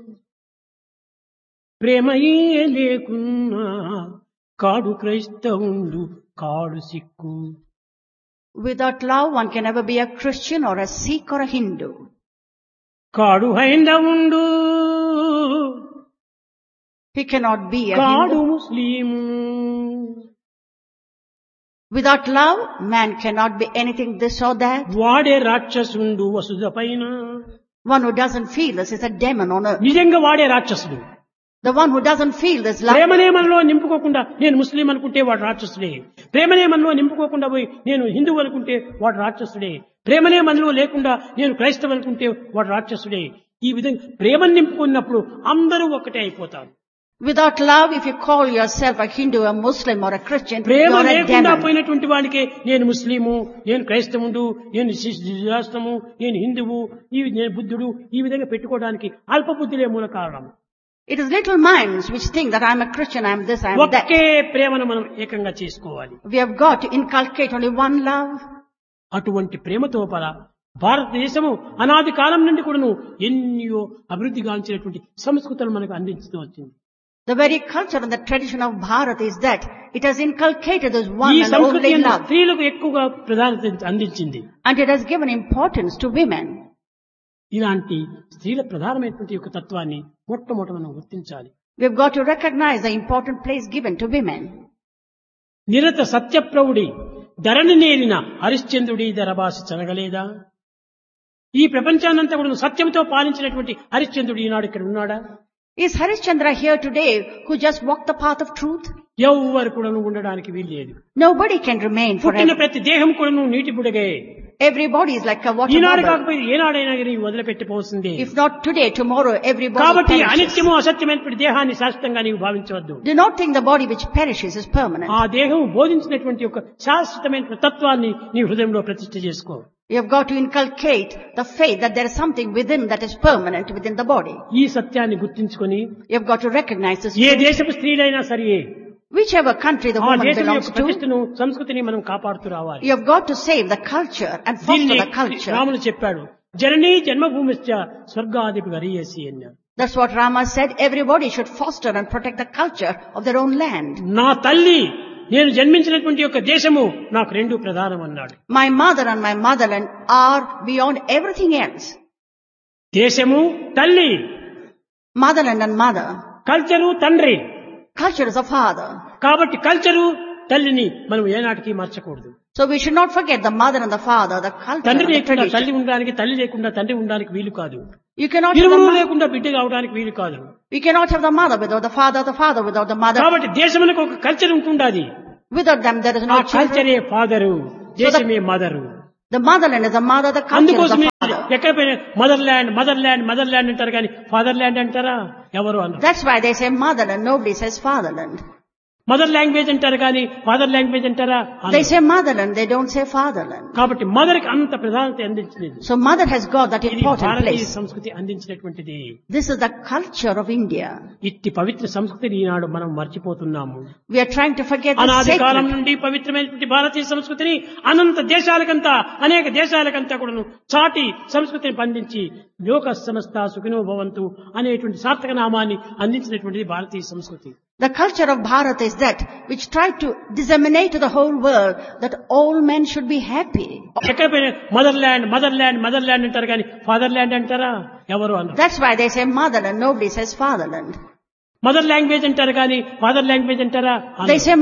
ప్రేమయే లేకున్నా, కాడు క్రైస్తవుండు కాడు Sikh. Without love, one can never be a Christian or a Sikh or a Hindu. కాడు హైందవుండు He cannot be a కాడు Hindu. Muslim. Without love, man cannot be anything this or that. వాడే రాక్షసుండు వసుధ పైన. One who doesn't feel this is a demon on earth. నిజంగా వాడే రాక్షసుడు. The one who doesn't feel this love, ప్రేమనే మనలో నింపుకోకుండా నేను ముస్లిం అనుకుంటే వాడు రాక్షసుడే. ప్రేమనే మనలో నింపుకోకుండా పోయి నేను హిందువు అనుకుంటే వాడు రాక్షసుడే. ప్రేమనే మనలో లేకుండా నేను క్రైస్తవు అనుకుంటే వాడు రాక్షసుడే. ఈ విధంగా ప్రేమను నింపుకున్నప్పుడు అందరూ ఒక్కటే అయిపోతారు. without love, if you call yourself a Hindu, a Muslim or a Christian, Prema you're a లేకుండా demon. పోయినటువంటి వాడికి నేను ముస్లిము, నేను క్రైస్తవుడు, నేను శాస్త్రము, నేను హిందువు, ఈ నేను బుద్ధుడు, ఈ విధంగా పెట్టుకోవడానికి అల్పబుద్ధులే మూల కారణం. It is little minds which think that I'm a Christian, I'm this, I'm that. ఒకే ప్రేమను మనం ఏకంగా చేసుకోవాలి. We have got to inculcate only one love. అటువంటి ప్రేమతో పర భారతదేశము అనాది కాలం నుండి కూడాను ఎన్నో అభివృద్ధి గాంచినటువంటి సంస్కృతులు మనకు అందించుతూ వచ్చింది. The very culture and the tradition of Bharat is that it has inculcated this one ఈ and సంస్కృతి only love. స్త్రీలకు ఎక్కువగా ప్రాధాన్యత అందించింది. And it has given importance to women. ఇలాంటి స్త్రీల ప్రధానమైనటువంటి యొక్క తత్వాన్ని మొట్టమొదట మనం గుర్తించాలి. We have got to recognize the important place given to women. నిరత సత్యప్రౌఢి ధరణి నేరిన హరిశ్చంద్రుడి ధరభాసి చనగలేదా? ఈ ప్రపంచాన్నంతా కూడా సత్యంతో పాలించినటువంటి హరిశ్చంద్రుడు ఈనాడు ఇక్కడ ఉన్నాడా? Is Harishchandra here today who just walked the path of truth? ఎవ్వరు కూడా ఉండడానికి వీల్లేదు. Nobody can remain పుట్టిన forever. ప్రతి దేహం కూడా నీటి బుడగే. Everybody is like a water Eenadu bubble. కాకపోతే ఏనాడైనా కానీ వదిలిపెట్టిపోతుంది. If not today, tomorrow everybody కాబట్టి perishes. అనిత్యము అసత్యమైనటువంటి దేహాన్ని శాశ్వతంగా నీవు భావించవద్దు. Do not think the body which perishes is permanent. ఆ దేహం బోధించినటువంటి యొక్క శాశ్వతమైన తత్వాన్ని నీ హృదయంలో ప్రతిష్ఠ చేసుకో. You have got to inculcate the faith that there is something within that is permanent within the body. ఈ సత్యాన్ని గుర్తించుకొని You have got to recognize this A truth. దేశపు స్త్రీలైనా సరే Whichever country the ఆ woman దేశం belongs యొక్క to, ప్రతిష్టను సంస్కృతిని మనం కాపాడుతూ రావాలి. you have got to save the culture and foster దీన్ని the culture. రాములు చెప్పాడు, జననీ జన్మభూమిశ్చ స్వర్గాదిపి గరీయసి అన్నాడు. That's what Rama said. Everybody should foster and protect the culture of their own land. నా తల్లి నేను జన్మించినటువంటి యొక్క దేశము నాకు రెండు ప్రధానం అన్నాడు. My mother and my motherland are beyond everything else. దేశము తల్లి, Motherland and mother. కల్చరు తండ్రి. Culture is a father. కాబట్టి కల్చరు తల్లిని మనం ఏనాటికి మర్చకూడదు. So we should not forget the mother and the father, the culture తండ్రి and the లేకుండా తల్లి tradition. ఉండడానికి, తల్లి లేకుండా తండ్రి ఉండడానికి వీలు కాదు. You cannot have the ఇరువురు mother, లేకుండా బిడ్డ కావడానికి వీలు కాదు. we cannot have the mother without the father, the father without the mother. కాబట్టి దేశమునకు ఒక culture ఉంటుండాది. Without them there is ఆ no children. కల్చరే ఫాదరు, దేశమే mother. The motherland is the mother, the culture is అందుకోసమే the father. ఎక్కడ పోయినా mother land mother land mother land అంటారు కానీ ఫాదర్ ల్యాండ్ అంటారా? ఎవరు అన్నారు? That's why they say motherland, nobody says fatherland. Mother language అంటారు కానీ ఫాదర్ లాంగ్వేజ్ అంటారా? They అనరు. say motherland, they don't say fatherland. కాబట్టి మదర్ కి అంత ప్రాధాన్యత అందించినది. So mother has got that ఇది important భారతీయ place. సంస్కృతి అందించినటువంటిది. This is the culture of India. ఇట్టి పవిత్ర సంస్కృతిని ఈనాడు మనం మర్చిపోతున్నాము. We are trying to forget the అనాది కాలం sacred. నుండి పవిత్రమైనటువంటి భారతీయ సంస్కృతిని అనంత దేశాలకంతా, అనేక దేశాలకంతా కూడాను చాటి సంస్కృతిని పండించి లోక సమస్త సుఖినో భవంతు అనేటువంటి సార్థక నామాన్ని అందించినటువంటిది భారతీయ సంస్కృతి. The culture of Bharat is that which tried to disseminate to the whole world that all men should be happy. ఎక్కడ పోయినా mother land mother land mother land అంటారు కానీ ఫాదర్ ల్యాండ్ అంటారా? ఎవరు అన్నారు? That's why they say motherland, nobody says fatherland. Mother language అంటారు కానీ father language అంటారా? అనరు. They say